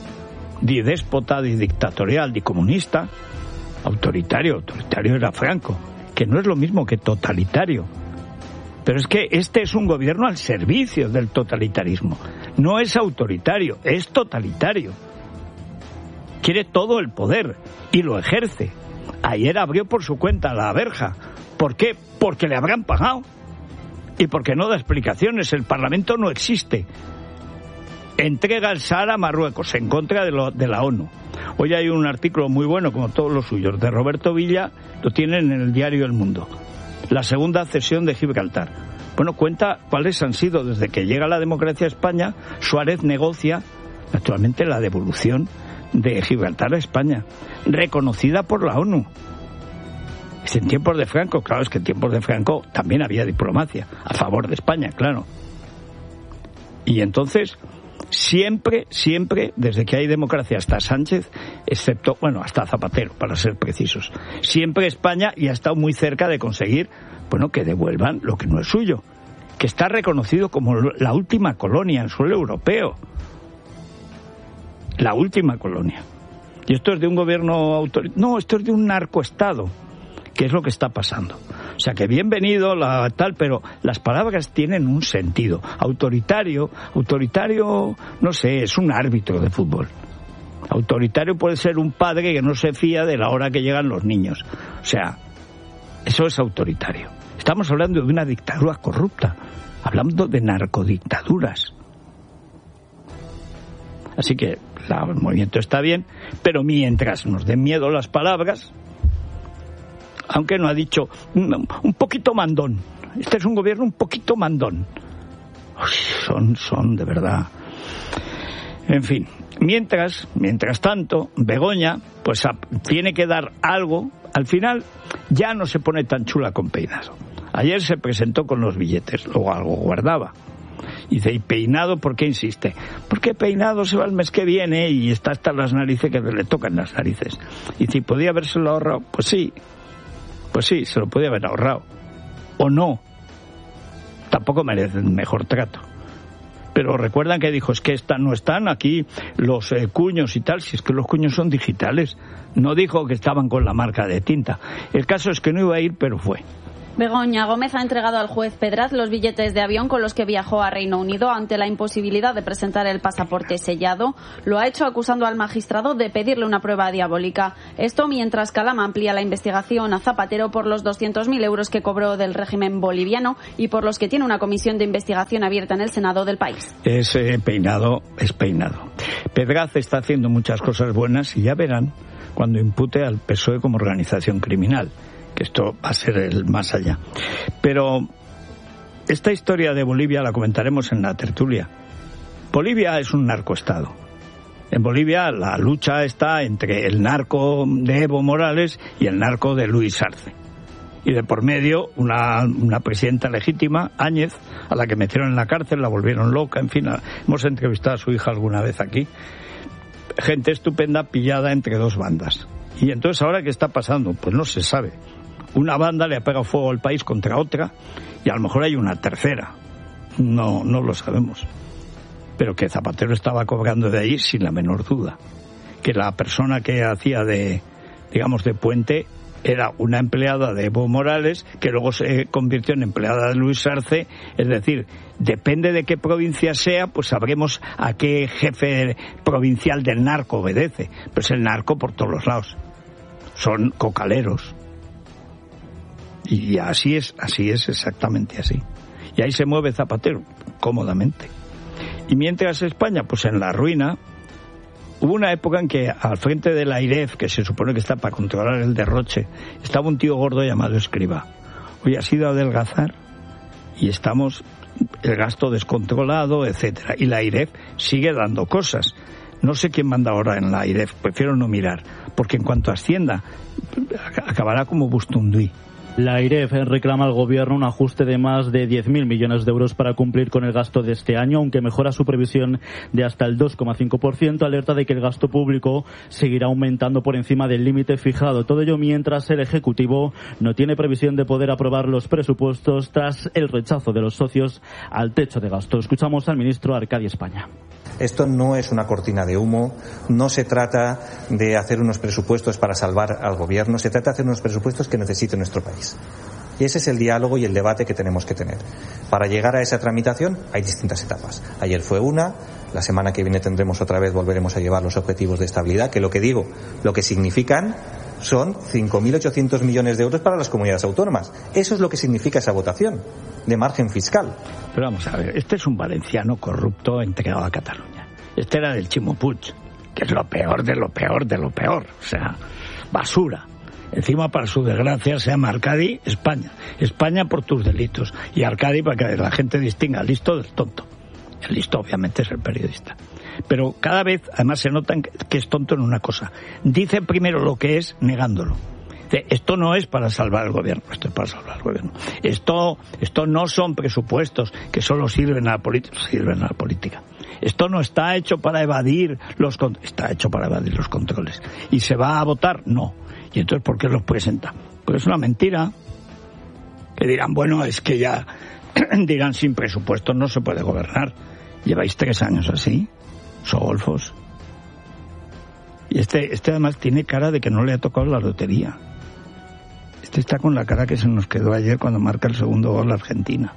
S1: Di déspota, di dictatorial, di comunista. Autoritario, autoritario era Franco, que no es lo mismo que totalitario. Pero es que este es un gobierno al servicio del totalitarismo. No es autoritario, es totalitario. Quiere todo el poder y lo ejerce. Ayer abrió por su cuenta la verja. ¿Por qué? Porque le habrán pagado. Y porque no da explicaciones. El Parlamento no existe. Entrega el Sahara a Marruecos en contra de, lo, de la ONU. Hoy hay un artículo muy bueno, como todos los suyos, de Roberto Villa, lo tienen en el diario El Mundo. La segunda cesión de Gibraltar. Bueno, cuenta cuáles han sido, desde que llega la democracia a España, Suárez negocia, naturalmente, la devolución de Gibraltar a España, reconocida por la ONU. Es en tiempos de Franco, claro, es que en tiempos de Franco también había diplomacia, a favor de España, claro. Y entonces, siempre, siempre, desde que hay democracia hasta Sánchez, excepto, bueno, hasta Zapatero, para ser precisos, siempre España y ha estado muy cerca de conseguir, bueno, que devuelvan lo que no es suyo, que está reconocido como la última colonia en suelo europeo. La última colonia. Y esto es de un gobierno autoritario. No, esto es de un narcoestado, que es lo que está pasando. O sea, que bienvenido, la tal, pero las palabras tienen un sentido. Autoritario, autoritario, no sé, es un árbitro de fútbol. Autoritario puede ser un padre que no se fía de la hora que llegan los niños. O sea, eso es autoritario. Estamos hablando de una dictadura corrupta, hablando de narcodictaduras. Así que la, el movimiento está bien, pero mientras nos den miedo las palabras, aunque no ha dicho un, un poquito mandón. Este es un gobierno un poquito mandón. Uy, son, son de verdad. En fin, mientras, mientras tanto, Begoña, pues a, tiene que dar algo. Al final ya no se pone tan chula con peinado. Ayer se presentó con los billetes, luego algo guardaba. Dice, ¿y Peinado por qué insiste? Porque Peinado se va el mes que viene y está hasta las narices que le tocan las narices. Dice, ¿y podía habérselo ahorrado? Pues sí, pues sí, se lo podía haber ahorrado. O no, tampoco merecen mejor trato. Pero recuerdan que dijo, es que están, no están aquí los eh, cuños y tal, si es que los cuños son digitales. No dijo que estaban con la marca de tinta. El caso es que no iba a ir, pero fue.
S4: Begoña Gómez ha entregado al juez Pedraz los billetes de avión con los que viajó a Reino Unido ante la imposibilidad de presentar el pasaporte sellado. Lo ha hecho acusando al magistrado de pedirle una prueba diabólica. Esto mientras Calama amplía la investigación a Zapatero por los doscientos mil euros que cobró del régimen boliviano y por los que tiene una comisión de investigación abierta en el Senado del país.
S1: Ese Peinado es Peinado. Pedraz está haciendo muchas cosas buenas y ya verán cuando impute al P S O E como organización criminal, que esto va a ser el más allá. Pero esta historia de Bolivia la comentaremos en la tertulia. Bolivia es un narcoestado. En Bolivia la lucha está entre el narco de Evo Morales y el narco de Luis Arce. Y de por medio una, una presidenta legítima, Áñez, a la que metieron en la cárcel, la volvieron loca, en fin, hemos entrevistado a su hija alguna vez aquí. Gente estupenda pillada entre dos bandas. Y entonces, ¿ahora qué está pasando? Pues no se sabe. Una banda le ha pegado fuego al país contra otra y a lo mejor hay una tercera. No, no lo sabemos. Pero que Zapatero estaba cobrando de ahí sin la menor duda. Que la persona que hacía de, digamos, de puente era una empleada de Evo Morales que luego se convirtió en empleada de Luis Arce. Es decir, depende de qué provincia sea, pues sabremos a qué jefe provincial del narco obedece. Pues el narco por todos los lados. Son cocaleros. Y así es, así es, exactamente así. Y ahí se mueve Zapatero, cómodamente. Y mientras España, pues en la ruina, hubo una época en que al frente de la AIREF, que se supone que está para controlar el derroche, estaba un tío gordo llamado Escrivá. Hoy ha sido adelgazar y estamos, el gasto descontrolado, etcétera. Y la AIREF sigue dando cosas. No sé quién manda ahora en la AIREF, prefiero no mirar, porque en cuanto a Hacienda, acabará como Bustunduy.
S3: La AIREF reclama al gobierno un ajuste de más de diez mil millones de euros para cumplir con el gasto de este año, aunque mejora su previsión de hasta el dos coma cinco por ciento, alerta de que el gasto público seguirá aumentando por encima del límite fijado. Todo ello mientras el Ejecutivo no tiene previsión de poder aprobar los presupuestos tras el rechazo de los socios al techo de gasto. Escuchamos al ministro Arcadi España.
S5: Esto no es una cortina de humo, no se trata de hacer unos presupuestos para salvar al gobierno, se trata de hacer unos presupuestos que necesite nuestro país. Y ese es el diálogo y el debate que tenemos que tener. Para llegar a esa tramitación hay distintas etapas. Ayer fue una, la semana que viene tendremos otra vez, volveremos a llevar los objetivos de estabilidad, que lo que digo, lo que significan son cinco mil ochocientos millones de euros para las comunidades autónomas. Eso es lo que significa esa votación de margen fiscal.
S1: Pero vamos a ver, este es un valenciano corrupto entregado a Cataluña. Este era del Chimo Puig, que es lo peor de lo peor de lo peor. O sea, basura. Encima, para su desgracia, se llama Arcadi España. España por tus delitos. Y Arcadi para que la gente distinga al listo del tonto. El listo, obviamente, es el periodista. Pero cada vez, además, se nota que es tonto en una cosa. Dice primero lo que es, negándolo. Dice, esto no es para salvar al gobierno. Esto es para salvar al gobierno. Esto, esto no son presupuestos que solo sirven a la política. Sirven a la política. Esto no está hecho para evadir los controles. Está hecho para evadir los controles. ¿Y se va a votar? No. ¿Y entonces por qué los presenta? Pues es una mentira. Que dirán, bueno, es que ya dirán sin presupuesto no se puede gobernar. Lleváis tres años así, sogolfos. Y este, este además tiene cara de que no le ha tocado la lotería. Este está con la cara que se nos quedó ayer cuando marca el segundo gol la Argentina.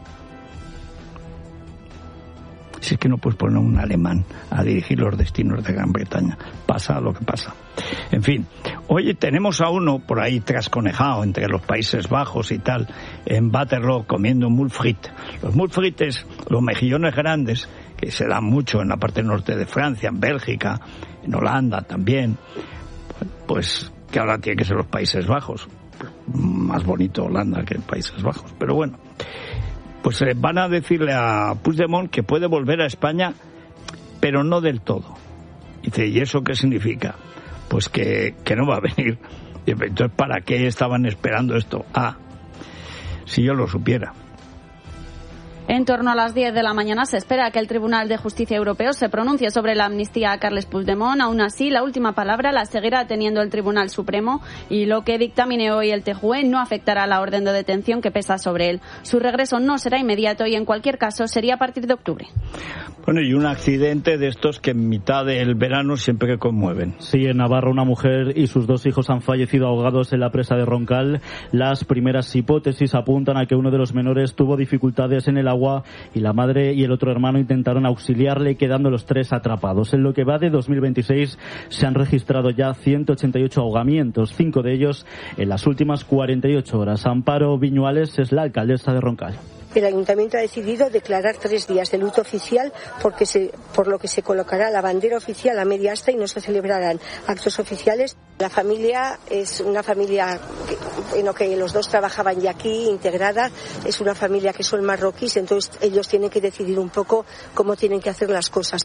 S1: Si es que no puedes poner a un alemán a dirigir los destinos de Gran Bretaña. Pasa lo que pasa. En fin, oye, tenemos a uno por ahí trasconejado entre los Países Bajos y tal, en Waterloo comiendo mulfrit. Los mulfrites, los mejillones grandes, que se dan mucho en la parte norte de Francia, en Bélgica, en Holanda también, pues que ahora tiene que ser los Países Bajos. Más bonito Holanda que Países Bajos, pero bueno. Pues eh, van a decirle a Puigdemont que puede volver a España, pero no del todo. Dice, ¿y eso qué significa? Pues que, que no va a venir. Dice, entonces, ¿para qué estaban esperando esto? Ah, si yo lo supiera.
S4: En torno a las diez de la mañana se espera que el Tribunal de Justicia Europeo se pronuncie sobre la amnistía a Carles Puigdemont. Aún así, la última palabra la seguirá teniendo el Tribunal Supremo y lo que dictamine hoy el T J U E no afectará a la orden de detención que pesa sobre él. Su regreso no será inmediato y en cualquier caso sería a partir de octubre.
S1: Bueno, y un accidente de estos que en mitad del verano siempre que conmueven.
S3: Sí, en Navarra una mujer y sus dos hijos han fallecido ahogados en la presa de Roncal. Las primeras hipótesis apuntan a que uno de los menores tuvo dificultades en el agua y la madre y el otro hermano intentaron auxiliarle, quedando los tres atrapados. En lo que va de dos mil veintiséis se han registrado ya ciento ochenta y ocho ahogamientos, cinco de ellos en las últimas cuarenta y ocho horas. Amparo Viñuales es la alcaldesa de Roncal.
S6: El Ayuntamiento ha decidido declarar tres días de luto oficial porque se, por lo que se colocará la bandera oficial a media asta y no se celebrarán actos oficiales. La familia es una familia en la que los dos trabajaban ya aquí, integrada. Es una familia que son marroquíes, entonces ellos tienen que decidir un poco cómo tienen que hacer las cosas.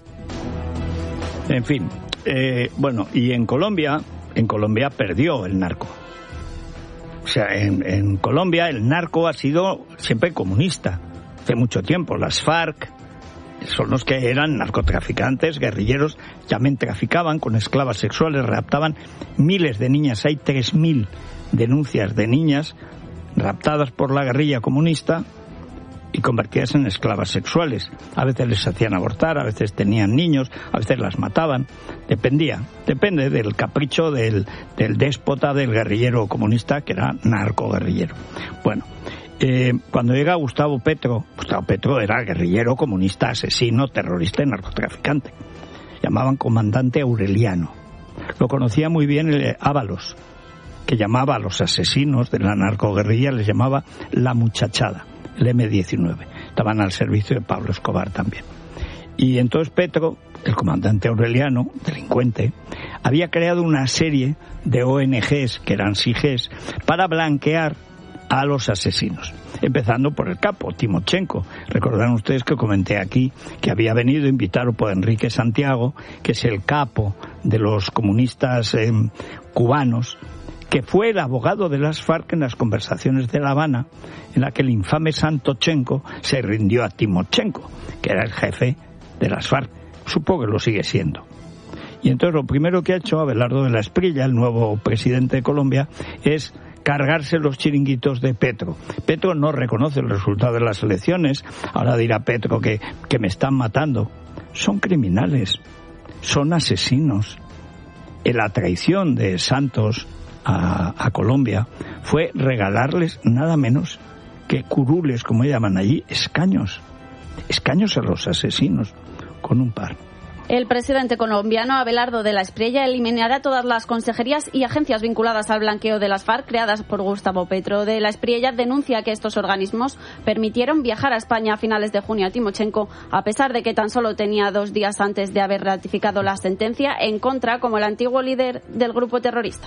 S1: En fin, eh, bueno, y en Colombia, en Colombia perdió el narco. O sea, en, en Colombia el narco ha sido siempre comunista. Hace mucho tiempo las FARC son los que eran narcotraficantes, guerrilleros, también traficaban con esclavas sexuales, raptaban miles de niñas. Hay tres mil denuncias de niñas raptadas por la guerrilla comunista y convertidas en esclavas sexuales. A veces les hacían abortar, a veces tenían niños, a veces las mataban. Dependía, depende del capricho del, del déspota, del guerrillero comunista, que era narcoguerrillero. Bueno, eh, cuando llega Gustavo Petro, Gustavo Petro era guerrillero comunista, asesino, terrorista y narcotraficante. Llamaban comandante Aureliano. Lo conocía muy bien el Ábalos, que llamaba a los asesinos de la narcoguerrilla, les llamaba la muchachada. El eme diecinueve, estaban al servicio de Pablo Escobar también. Y entonces Petro, el comandante Aureliano, delincuente, había creado una serie de O N Ges, que eran S I G E S, para blanquear a los asesinos, empezando por el capo, Timochenko. Recordarán ustedes que comenté aquí que había venido invitado por Enrique Santiago, que es el capo de los comunistas eh, cubanos, que fue el abogado de las FARC en las conversaciones de La Habana, en la que el infame Santochenko se rindió a Timochenko, que era el jefe de las FARC. Supongo que lo sigue siendo. Y entonces lo primero que ha hecho Abelardo de la Espriella, el nuevo presidente de Colombia, es cargarse los chiringuitos de Petro. Petro no reconoce el resultado de las elecciones. Ahora dirá Petro que, que me están matando. Son criminales, son asesinos. En la traición de Santos A, a Colombia fue regalarles nada menos que curules, como llaman allí, escaños, escaños a los asesinos, con un par.
S4: El presidente colombiano Abelardo de la Espriella eliminará todas las consejerías y agencias vinculadas al blanqueo de las FARC creadas por Gustavo Petro. De la Espriella denuncia que estos organismos permitieron viajar a España a finales de junio a Timochenko, a pesar de que tan solo tenía dos días antes de haber ratificado la sentencia en contra como el antiguo líder del grupo terrorista.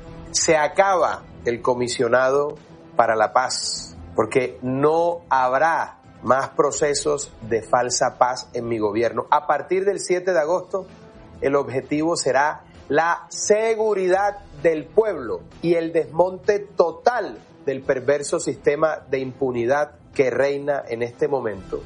S7: Se acaba el comisionado para la paz, porque no habrá más procesos de falsa paz en mi gobierno. A partir del siete de agosto, el objetivo será la seguridad del pueblo y el desmonte total del perverso sistema de impunidad que reina en este momento.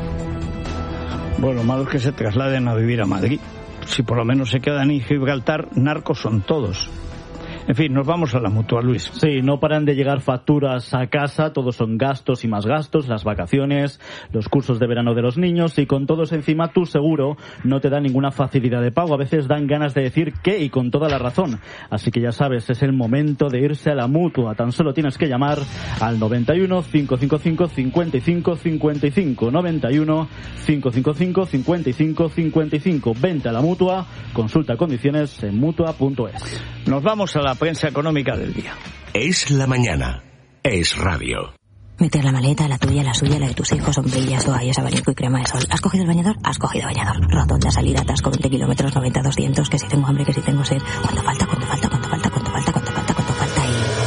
S1: Bueno, lo malo es que se trasladen a vivir a Madrid. Si por lo menos se quedan en Gibraltar, narcos son todos. En fin, nos vamos a la Mutua, Luis.
S3: Sí, no paran de llegar facturas a casa, todos son gastos y más gastos, las vacaciones, los cursos de verano de los niños, y con todos encima tu seguro no te da ninguna facilidad de pago. A veces dan ganas de decir que, y con toda la razón. Así que ya sabes, es el momento de irse a la Mutua. Tan solo tienes que llamar al noventa y uno, cinco cinco cinco, cincuenta y cinco cincuenta y cinco, noventa y uno, cinco cinco cinco, cincuenta y cinco cincuenta y cinco. Vente a la Mutua, consulta condiciones en mutua punto es.
S1: Nos vamos a la prensa económica del día.
S12: Es la mañana. Es radio.
S10: Meter la maleta, la tuya, la suya, la de tus hijos, sombrillas, toallas, abanico y crema de sol. ¿Has cogido el bañador? Has cogido bañador. Rotonda, salida, atasco, veinte kilómetros, noventa, doscientos, que si tengo hambre, que si tengo sed. ¿Cuánto falta? ¿Cuánto falta? ¿Cuánto falta? ¿Cuánto falta? ¿Cuánto falta? ¿Cuánto falta?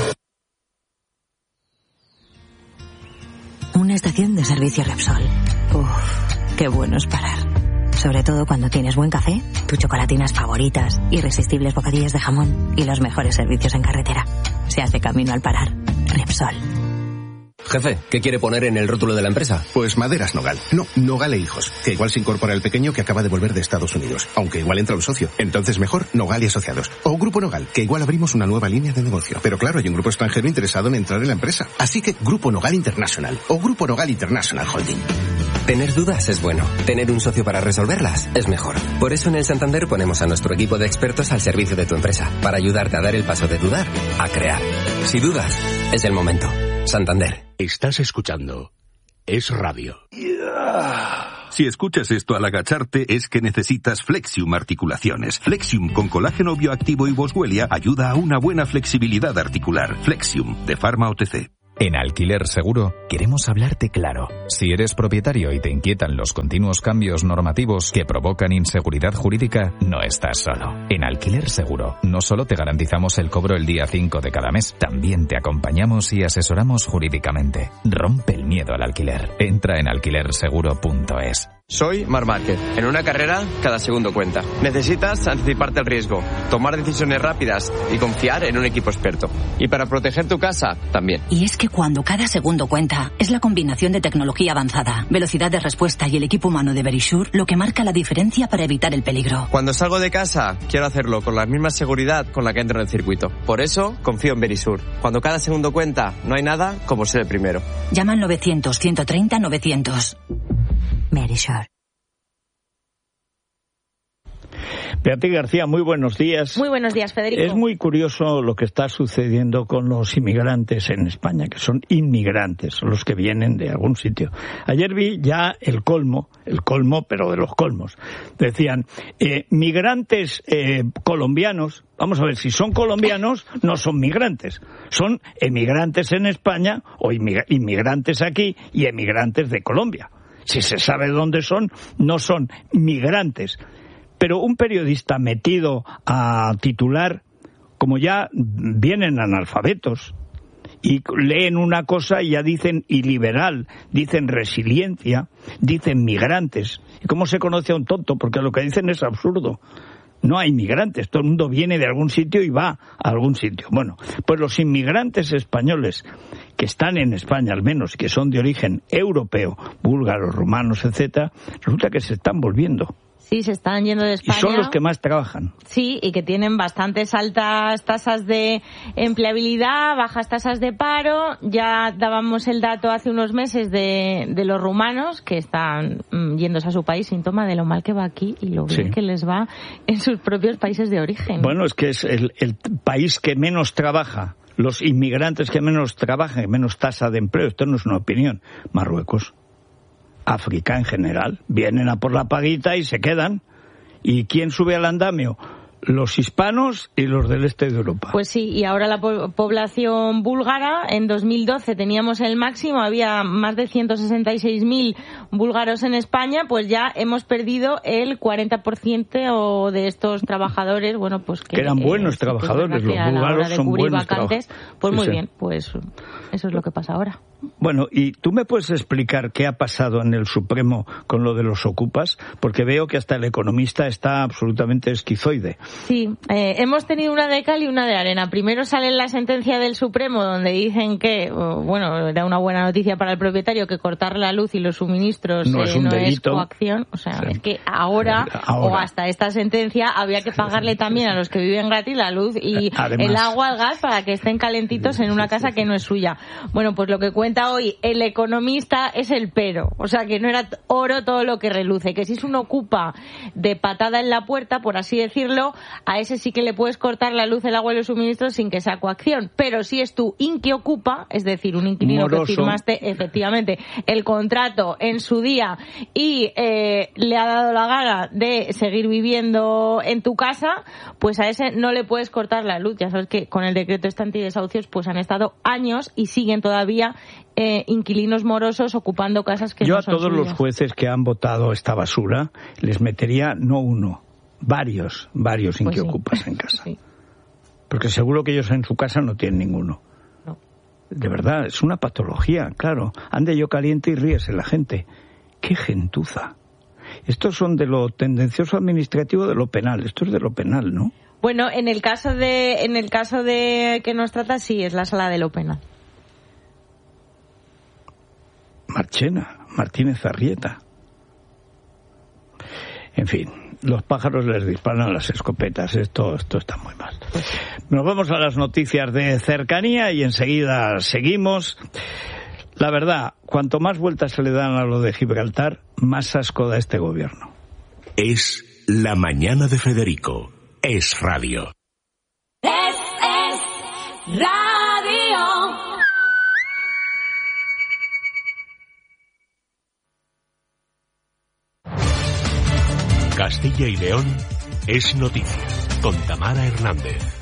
S10: Y... una estación de servicio Repsol. Uff, qué bueno es parar. Sobre todo cuando tienes buen café, tus chocolatinas favoritas, irresistibles bocadillos de jamón y los mejores servicios en carretera. Se hace camino al parar. Repsol.
S9: Jefe, ¿qué quiere poner en el rótulo de la empresa?
S13: Pues Maderas Nogal. No, Nogal e Hijos. Que igual se incorpora el pequeño que acaba de volver de Estados Unidos. Aunque igual entra un socio. Entonces mejor Nogal y Asociados. O Grupo Nogal, que igual abrimos una nueva línea de negocio. Pero claro, hay un grupo extranjero interesado en entrar en la empresa. Así que Grupo Nogal International. O Grupo Nogal International Holding.
S9: Tener dudas es bueno. Tener un socio para resolverlas es mejor. Por eso en el Santander ponemos a nuestro equipo de expertos al servicio de tu empresa. Para ayudarte a dar el paso de dudar a crear. Si dudas, es el momento. Santander.
S12: Estás escuchando Es Radio.
S14: Si escuchas esto al agacharte es que necesitas Flexium Articulaciones. Flexium con colágeno bioactivo y boswellia ayuda a una buena flexibilidad articular. Flexium de Pharma O T C.
S24: En Alquiler Seguro queremos hablarte claro. Si eres propietario y te inquietan los continuos cambios normativos que provocan inseguridad jurídica, no estás solo. En Alquiler Seguro no solo te garantizamos el cobro el día cinco de cada mes, también te acompañamos y asesoramos jurídicamente. Rompe el miedo al alquiler. Entra en alquiler seguro punto es.
S25: Soy Marc Márquez. En una carrera, cada segundo cuenta. Necesitas anticiparte al riesgo, tomar decisiones rápidas y confiar en un equipo experto. Y para proteger tu casa, también.
S26: Y es que cuando cada segundo cuenta, es la combinación de tecnología avanzada, velocidad de respuesta y el equipo humano de Verisure lo que marca la diferencia para evitar el peligro.
S25: Cuando salgo de casa, quiero hacerlo con la misma seguridad con la que entro en el circuito. Por eso, confío en Verisure. Cuando cada segundo cuenta, no hay nada como ser el primero.
S26: Llama al novecientos, ciento treinta, novecientos. Verisure.
S1: Beatriz García, muy buenos días.
S27: Muy buenos días, Federico.
S1: Es muy curioso lo que está sucediendo con los inmigrantes en España, que son inmigrantes, son los que vienen de algún sitio. Ayer vi ya el colmo, el colmo, pero de los colmos. Decían, eh, migrantes eh, colombianos, vamos a ver, si son colombianos, no son migrantes. Son emigrantes en España, o inmigrantes aquí, y emigrantes de Colombia. Si se sabe dónde son, no son migrantes. Pero un periodista metido a titular, como ya vienen analfabetos, y leen una cosa y ya dicen iliberal, dicen resiliencia, dicen migrantes. ¿Y cómo se conoce a un tonto? Porque lo que dicen es absurdo. No hay migrantes, todo el mundo viene de algún sitio y va a algún sitio. Bueno, pues los inmigrantes españoles que están en España, al menos, que son de origen europeo, búlgaros, rumanos, etcétera, resulta que se están volviendo.
S27: Sí, se están yendo de España.
S1: Y son los que más trabajan.
S27: Sí, y que tienen bastantes altas tasas de empleabilidad, bajas tasas de paro. Ya dábamos el dato hace unos meses de, de los rumanos que están mm, yéndose a su país, síntoma de lo mal que va aquí y lo bien sí. que les va en sus propios países de origen.
S1: Bueno, es que es el, el país que menos trabaja, los inmigrantes que menos trabajan, menos tasa de empleo. Esto no es una opinión. Marruecos. África en general, vienen a por la paguita y se quedan. ¿Y quién sube al andamio? Los hispanos y los del este de Europa.
S27: Pues sí, y ahora la po- población búlgara, en dos mil doce teníamos el máximo, había más de ciento sesenta y seis mil búlgaros en España, pues ya hemos perdido el cuarenta por ciento de estos trabajadores, bueno, pues que...
S1: que eran buenos
S27: que,
S1: trabajadores,
S27: que
S1: los búlgaros son buenos
S27: vacantes, pues
S1: sí,
S27: muy
S1: sí.
S27: bien, pues eso es lo que pasa ahora.
S1: Bueno, ¿y tú me puedes explicar qué ha pasado en el Supremo con lo de los ocupas? Porque veo que hasta el Economista está absolutamente esquizoide.
S27: Sí, eh, hemos tenido una de cal y una de arena. Primero sale la sentencia del Supremo donde dicen que, bueno, era una buena noticia para el propietario que cortar la luz y los suministros
S1: no, eh, es, un
S27: no es
S1: delito.
S27: coacción. O sea, sí. es que ahora,
S1: ahora
S27: o hasta esta sentencia había que pagarle también a los que viven gratis la luz y Además, el agua, el gas para que estén calentitos en una casa que no es suya. Bueno, pues lo que cuenta hoy el Economista es el pero. O sea, que no era oro todo lo que reluce. Que si es un ocupa de patada en la puerta, por así decirlo, a ese sí que le puedes cortar la luz, el agua y los suministros sin que sea coacción. Pero si es tu inquiocupa, es decir, un inquilino Moroso. que firmaste efectivamente el contrato en su día y eh, le ha dado la gana de seguir viviendo en tu casa, pues a ese no le puedes cortar la luz. Ya sabes que con el decreto este antidesahucios pues han estado años y siguen todavía eh, inquilinos morosos ocupando casas que
S1: Yo
S27: no son
S1: Yo a todos
S27: suyas.
S1: los jueces que han votado esta basura les metería no uno, varios, varios
S27: Pues
S1: inquiocupas
S27: sí.
S1: en casa.
S27: Sí.
S1: Porque seguro que ellos en su casa no tienen ninguno.
S27: No.
S1: De verdad, es una patología, claro. Ande yo caliente y ríese la gente. ¡Qué gentuza! Estos son de lo tendencioso administrativo de lo penal. Esto es de lo penal, ¿no?
S27: Bueno, en el caso de en el caso de que nos trata, sí, es la sala de lo penal.
S1: Marchena, Martínez Arrieta. En fin, los pájaros les disparan a las escopetas. Esto, esto está muy mal. Nos vamos a las noticias de cercanía y enseguida seguimos. La verdad, cuanto más vueltas se le dan a lo de Gibraltar, más asco da este gobierno.
S12: Es La Mañana de Federico. Es radio.
S11: Es, es radio.
S12: Castilla y León es noticia, con Tamara Hernández.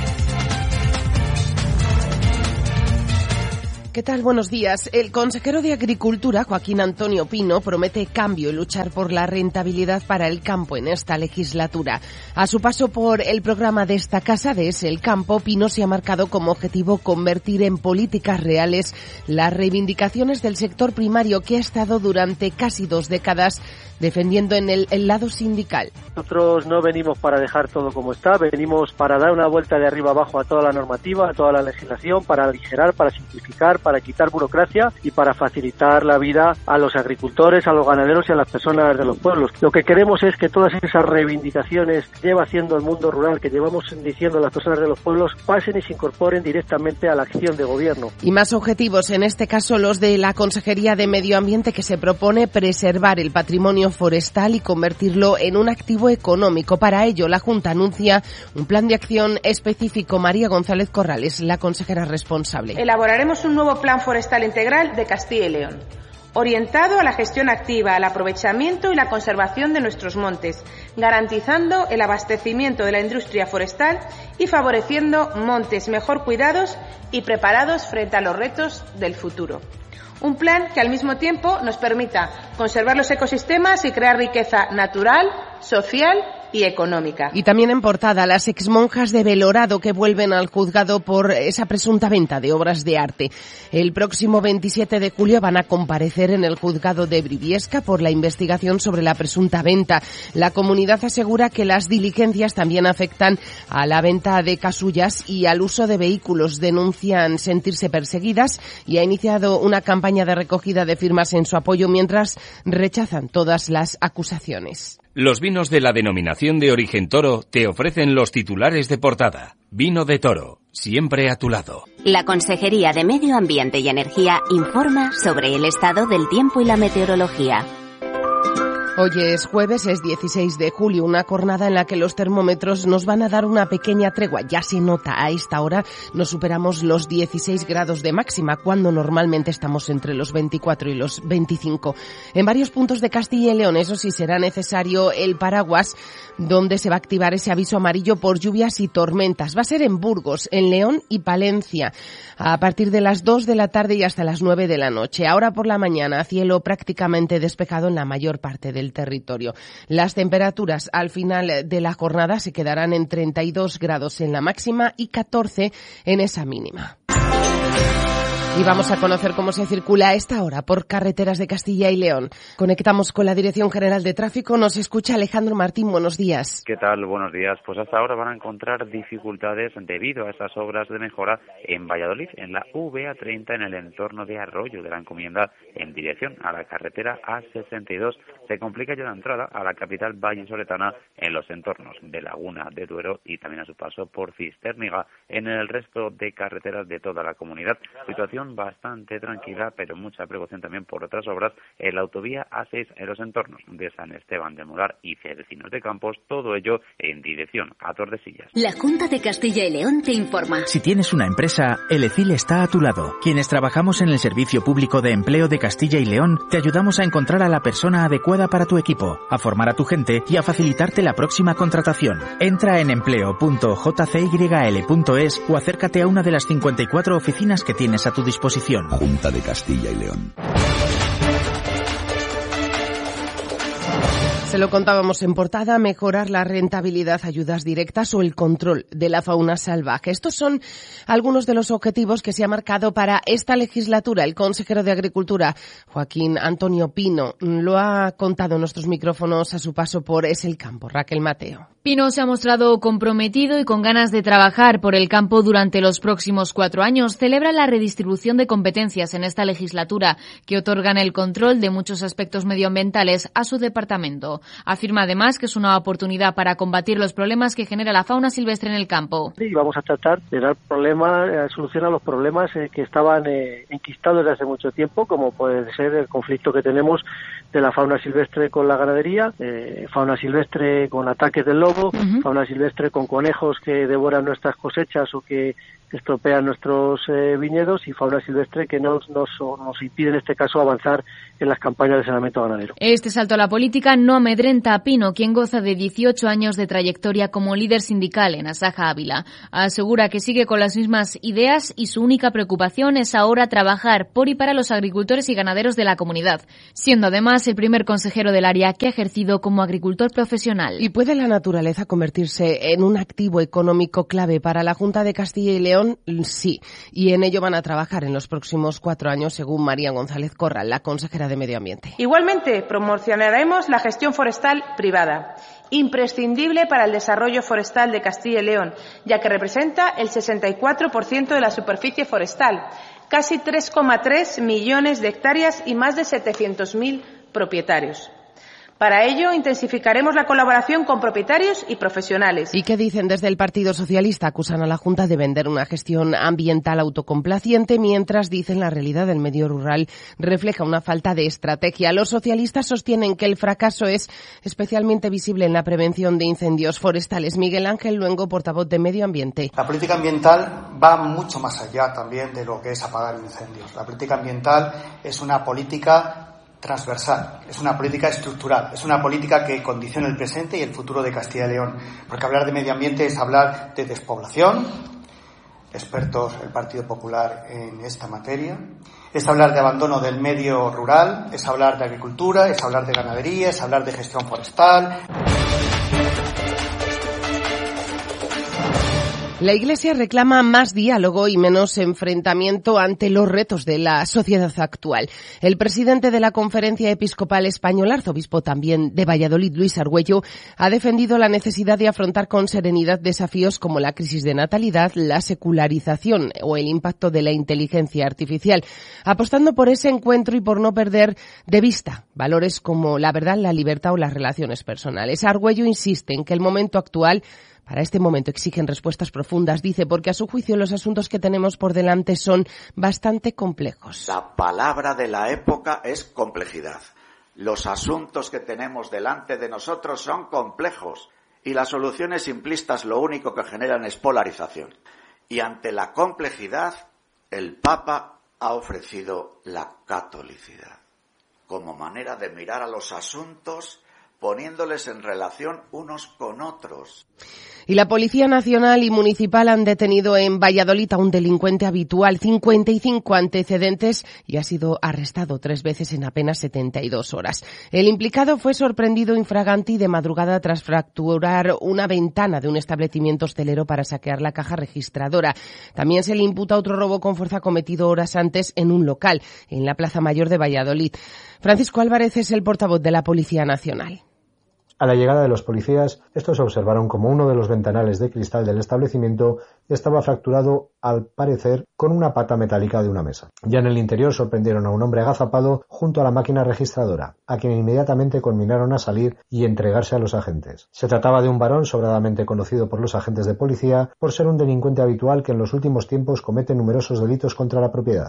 S15: ¿Qué tal? Buenos días. El consejero de Agricultura, Joaquín Antonio Pino, promete cambio y luchar por la rentabilidad para el campo en esta legislatura. A su paso por el programa de esta casa de Es el Campo, Pino se ha marcado como objetivo convertir en políticas reales las reivindicaciones del sector primario que ha estado durante casi dos décadas defendiendo en el, el lado sindical.
S16: Nosotros no venimos para dejar todo como está, venimos para dar una vuelta de arriba abajo a toda la normativa, a toda la legislación, para aligerar, para simplificar, para quitar burocracia y para facilitar la vida a los agricultores, a los ganaderos y a las personas de los pueblos. Lo que queremos es que todas esas reivindicaciones que lleva haciendo el mundo rural, que llevamos diciendo las personas de los pueblos, pasen y se incorporen directamente a la acción de gobierno.
S15: Y más objetivos, en este caso los de la Consejería de Medio Ambiente, que se propone preservar el patrimonio forestal y convertirlo en un activo económico. Para ello, la Junta anuncia un plan de acción específico. María González Corrales, la consejera responsable.
S17: Elaboraremos un nuevo plan forestal integral de Castilla y León, orientado a la gestión activa, al aprovechamiento y la conservación de nuestros montes, garantizando el abastecimiento de la industria forestal y favoreciendo montes mejor cuidados y preparados frente a los retos del futuro. Un plan que al mismo tiempo nos permita conservar los ecosistemas y crear riqueza natural, social y económica.
S15: Y también en portada, las exmonjas de Belorado que vuelven al juzgado por esa presunta venta de obras de arte. El próximo veintisiete de julio van a comparecer en el juzgado de Briviesca por la investigación sobre la presunta venta. La comunidad asegura que las diligencias también afectan a la venta de casullas y al uso de vehículos. Denuncian sentirse perseguidas y ha iniciado una campaña de recogida de firmas en su apoyo mientras rechazan todas las acusaciones.
S18: Los vinos de la denominación de origen Toro te ofrecen los titulares de portada. Vino de Toro, siempre a tu lado.
S19: La Consejería de Medio Ambiente y Energía informa sobre el estado del tiempo y la meteorología.
S15: Hoy es jueves, es dieciséis de julio, una jornada en la que los termómetros nos van a dar una pequeña tregua. Ya se nota, a esta hora no superamos los dieciséis grados de máxima, cuando normalmente estamos entre los veinticuatro y los veinticinco. En varios puntos de Castilla y León, eso sí, será necesario el paraguas, donde se va a activar ese aviso amarillo por lluvias y tormentas. Va a ser en Burgos, en León y Palencia, a partir de las dos de la tarde y hasta las nueve de la noche. Ahora por la mañana, cielo prácticamente despejado en la mayor parte del territorio. Las temperaturas al final de la jornada se quedarán en treinta y dos grados en la máxima y catorce en esa mínima. Y vamos a conocer cómo se circula a esta hora por carreteras de Castilla y León. Conectamos con la Dirección General de Tráfico. Nos escucha Alejandro Martín. Buenos días.
S20: ¿Qué tal? Buenos días. Pues hasta ahora van a encontrar dificultades debido a esas obras de mejora en Valladolid, en la V A treinta, en el entorno de Arroyo de la Encomienda, en dirección a la carretera A sesenta y dos. Se complica ya la entrada a la capital vallisoletana en los entornos de Laguna de Duero y también a su paso por Cistérniga. En el resto de carreteras de toda la comunidad, situación bastante tranquila, pero mucha precaución también por otras obras en la autovía A seis en los entornos de San Esteban de Molar y Cerecinos de Campos, todo ello en dirección a Tordesillas.
S19: La Junta de Castilla y León te informa.
S21: Si tienes una empresa, el E C I L está a tu lado. Quienes trabajamos en el Servicio Público de Empleo de Castilla y León, te ayudamos a encontrar a la persona adecuada para tu equipo, a formar a tu gente y a facilitarte la próxima contratación. Entra en empleo punto j c y l punto es o acércate a una de las cincuenta y cuatro oficinas que tienes a tu disposición.
S12: Junta de Castilla y León.
S15: Se lo contábamos en portada, mejorar la rentabilidad, ayudas directas o el control de la fauna salvaje. Estos son algunos de los objetivos que se ha marcado para esta legislatura. El consejero de Agricultura, Joaquín Antonio Pino, lo ha contado en nuestros micrófonos a su paso por Es el Campo. Raquel Mateo.
S2: Pino se ha mostrado comprometido y con ganas de trabajar por el campo durante los próximos cuatro años. Celebra la redistribución de competencias en esta legislatura, que otorgan el control de muchos aspectos medioambientales a su departamento. Afirma además que es una oportunidad para combatir los problemas que genera la fauna silvestre en el campo.
S16: Sí, vamos a tratar de dar problemas, eh, solucionar los problemas eh, que estaban eh, enquistados desde hace mucho tiempo, como puede ser el conflicto que tenemos de la fauna silvestre con la ganadería, eh, fauna silvestre con ataques del lobo, uh-huh. fauna silvestre con conejos que devoran nuestras cosechas o que estropean nuestros eh, viñedos, y fauna silvestre que nos, nos, nos impide en este caso avanzar en las campañas de saneamiento ganadero.
S2: Este salto a la política no amedrenta a Pino, quien goza de dieciocho años de trayectoria como líder sindical en Asaja Ávila. Asegura que sigue con las mismas ideas y su única preocupación es ahora trabajar por y para los agricultores y ganaderos de la comunidad, siendo además el primer consejero del área que ha ejercido como agricultor profesional.
S15: ¿Y puede la naturaleza convertirse en un activo económico clave para la Junta de Castilla y León? Sí, y en ello van a trabajar en los próximos cuatro años, según María González Corral, la consejera de Medio Ambiente.
S17: Igualmente, promocionaremos la gestión forestal privada, imprescindible para el desarrollo forestal de Castilla y León, ya que representa el sesenta y cuatro por ciento de la superficie forestal, casi tres coma tres millones de hectáreas y más de setecientos mil propietarios. Para ello, intensificaremos la colaboración con propietarios y profesionales.
S15: ¿Y qué dicen desde el Partido Socialista? Acusan a la Junta de vender una gestión ambiental autocomplaciente, mientras dicen la realidad del medio rural refleja una falta de estrategia. Los socialistas sostienen que el fracaso es especialmente visible en la prevención de incendios forestales. Miguel Ángel Luengo, portavoz de Medio Ambiente.
S4: La política ambiental va mucho más allá también de lo que es apagar incendios. La política ambiental es una política transversal, es una política estructural, es una política que condiciona el presente y el futuro de Castilla y León, porque hablar de medio ambiente es hablar de despoblación, expertos el Partido Popular en esta materia, es hablar de abandono del medio rural, es hablar de agricultura, es hablar de ganadería, es hablar de gestión forestal.
S15: La Iglesia reclama más diálogo y menos enfrentamiento ante los retos de la sociedad actual. El presidente de la Conferencia Episcopal Española, arzobispo también de Valladolid, Luis Argüello, ha defendido la necesidad de afrontar con serenidad desafíos como la crisis de natalidad, la secularización o el impacto de la inteligencia artificial, apostando por ese encuentro y por no perder de vista valores como la verdad, la libertad o las relaciones personales. Argüello insiste en que el momento actual Para este momento exigen respuestas profundas, dice, porque a su juicio los asuntos que tenemos por delante son bastante complejos.
S5: La palabra de la época es complejidad. Los asuntos que tenemos delante de nosotros son complejos y las soluciones simplistas lo único que generan es polarización. Y ante la complejidad, el Papa ha ofrecido la catolicidad como manera de mirar a los asuntos poniéndoles en relación unos con otros.
S15: Y la Policía Nacional y Municipal han detenido en Valladolid a un delincuente habitual, cincuenta y cinco antecedentes, y ha sido arrestado tres veces en apenas setenta y dos horas. El implicado fue sorprendido infraganti de madrugada tras fracturar una ventana de un establecimiento hostelero para saquear la caja registradora. También se le imputa otro robo con fuerza cometido horas antes en un local, en la Plaza Mayor de Valladolid. Francisco Álvarez es el portavoz de la Policía Nacional.
S6: A la llegada de los policías, estos observaron como uno de los ventanales de cristal del establecimiento estaba fracturado, al parecer, con una pata metálica de una mesa. Ya en el interior sorprendieron a un hombre agazapado junto a la máquina registradora, a quien inmediatamente conminaron a salir y entregarse a los agentes. Se trataba de un varón sobradamente conocido por los agentes de policía por ser un delincuente habitual que en los últimos tiempos comete numerosos delitos contra la propiedad.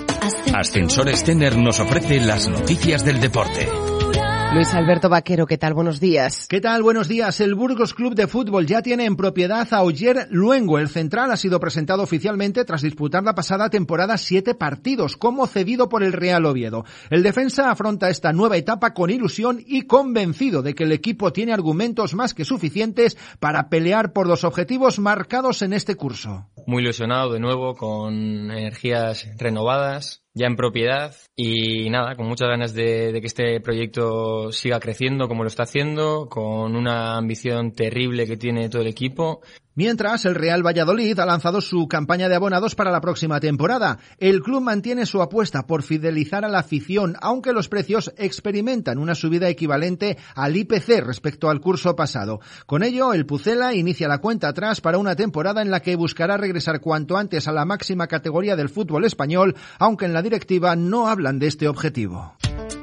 S18: Ascensores Tener nos ofrece las noticias del deporte.
S15: Luis Alberto Vaquero, ¿qué tal? Buenos días.
S8: ¿Qué tal? Buenos días. El Burgos Club de Fútbol ya tiene en propiedad a Oyer Luengo. El central ha sido presentado oficialmente tras disputar la pasada temporada siete partidos, como cedido por el Real Oviedo. El defensa afronta esta nueva etapa con ilusión y convencido de que el equipo tiene argumentos más que suficientes para pelear por los objetivos marcados en este curso.
S22: Muy ilusionado de nuevo, con energías renovadas.
S3: ya en propiedad y nada, con muchas ganas de, de que este proyecto siga creciendo como lo está haciendo, con una ambición terrible que tiene todo el equipo.
S8: Mientras, el Real Valladolid ha lanzado su campaña de abonados para la próxima temporada. El club mantiene su apuesta por fidelizar a la afición, aunque los precios experimentan una subida equivalente al I P C respecto al curso pasado. Con ello, el Pucela inicia la cuenta atrás para una temporada en la que buscará regresar cuanto antes a la máxima categoría del fútbol español, aunque en la directiva no hablan de este objetivo.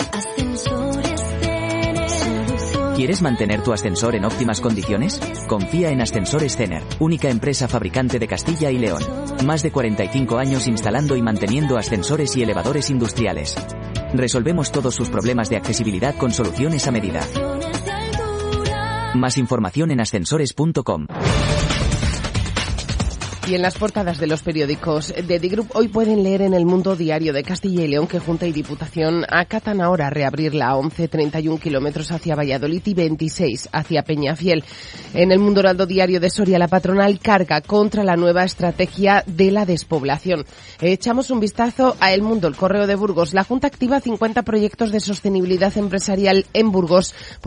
S7: ¿Quieres mantener tu ascensor en óptimas condiciones? Confía en Ascensores Cener, única empresa fabricante de Castilla y León. Más de cuarenta y cinco años instalando y manteniendo ascensores y elevadores industriales. Resolvemos todos sus problemas de accesibilidad con soluciones a medida. Más información en ascensores punto com.
S15: Y en las portadas de los periódicos de The Group hoy pueden leer en El Mundo Diario de Castilla y León que Junta y Diputación acatan ahora reabrir la once, treinta y un kilómetros hacia Valladolid y veintiséis hacia Peñafiel. En El Mundo Heraldo Diario de Soria, la patronal carga contra la nueva estrategia de la despoblación. Echamos un vistazo a El Mundo, el Correo de Burgos. La Junta activa cincuenta proyectos de sostenibilidad empresarial en Burgos.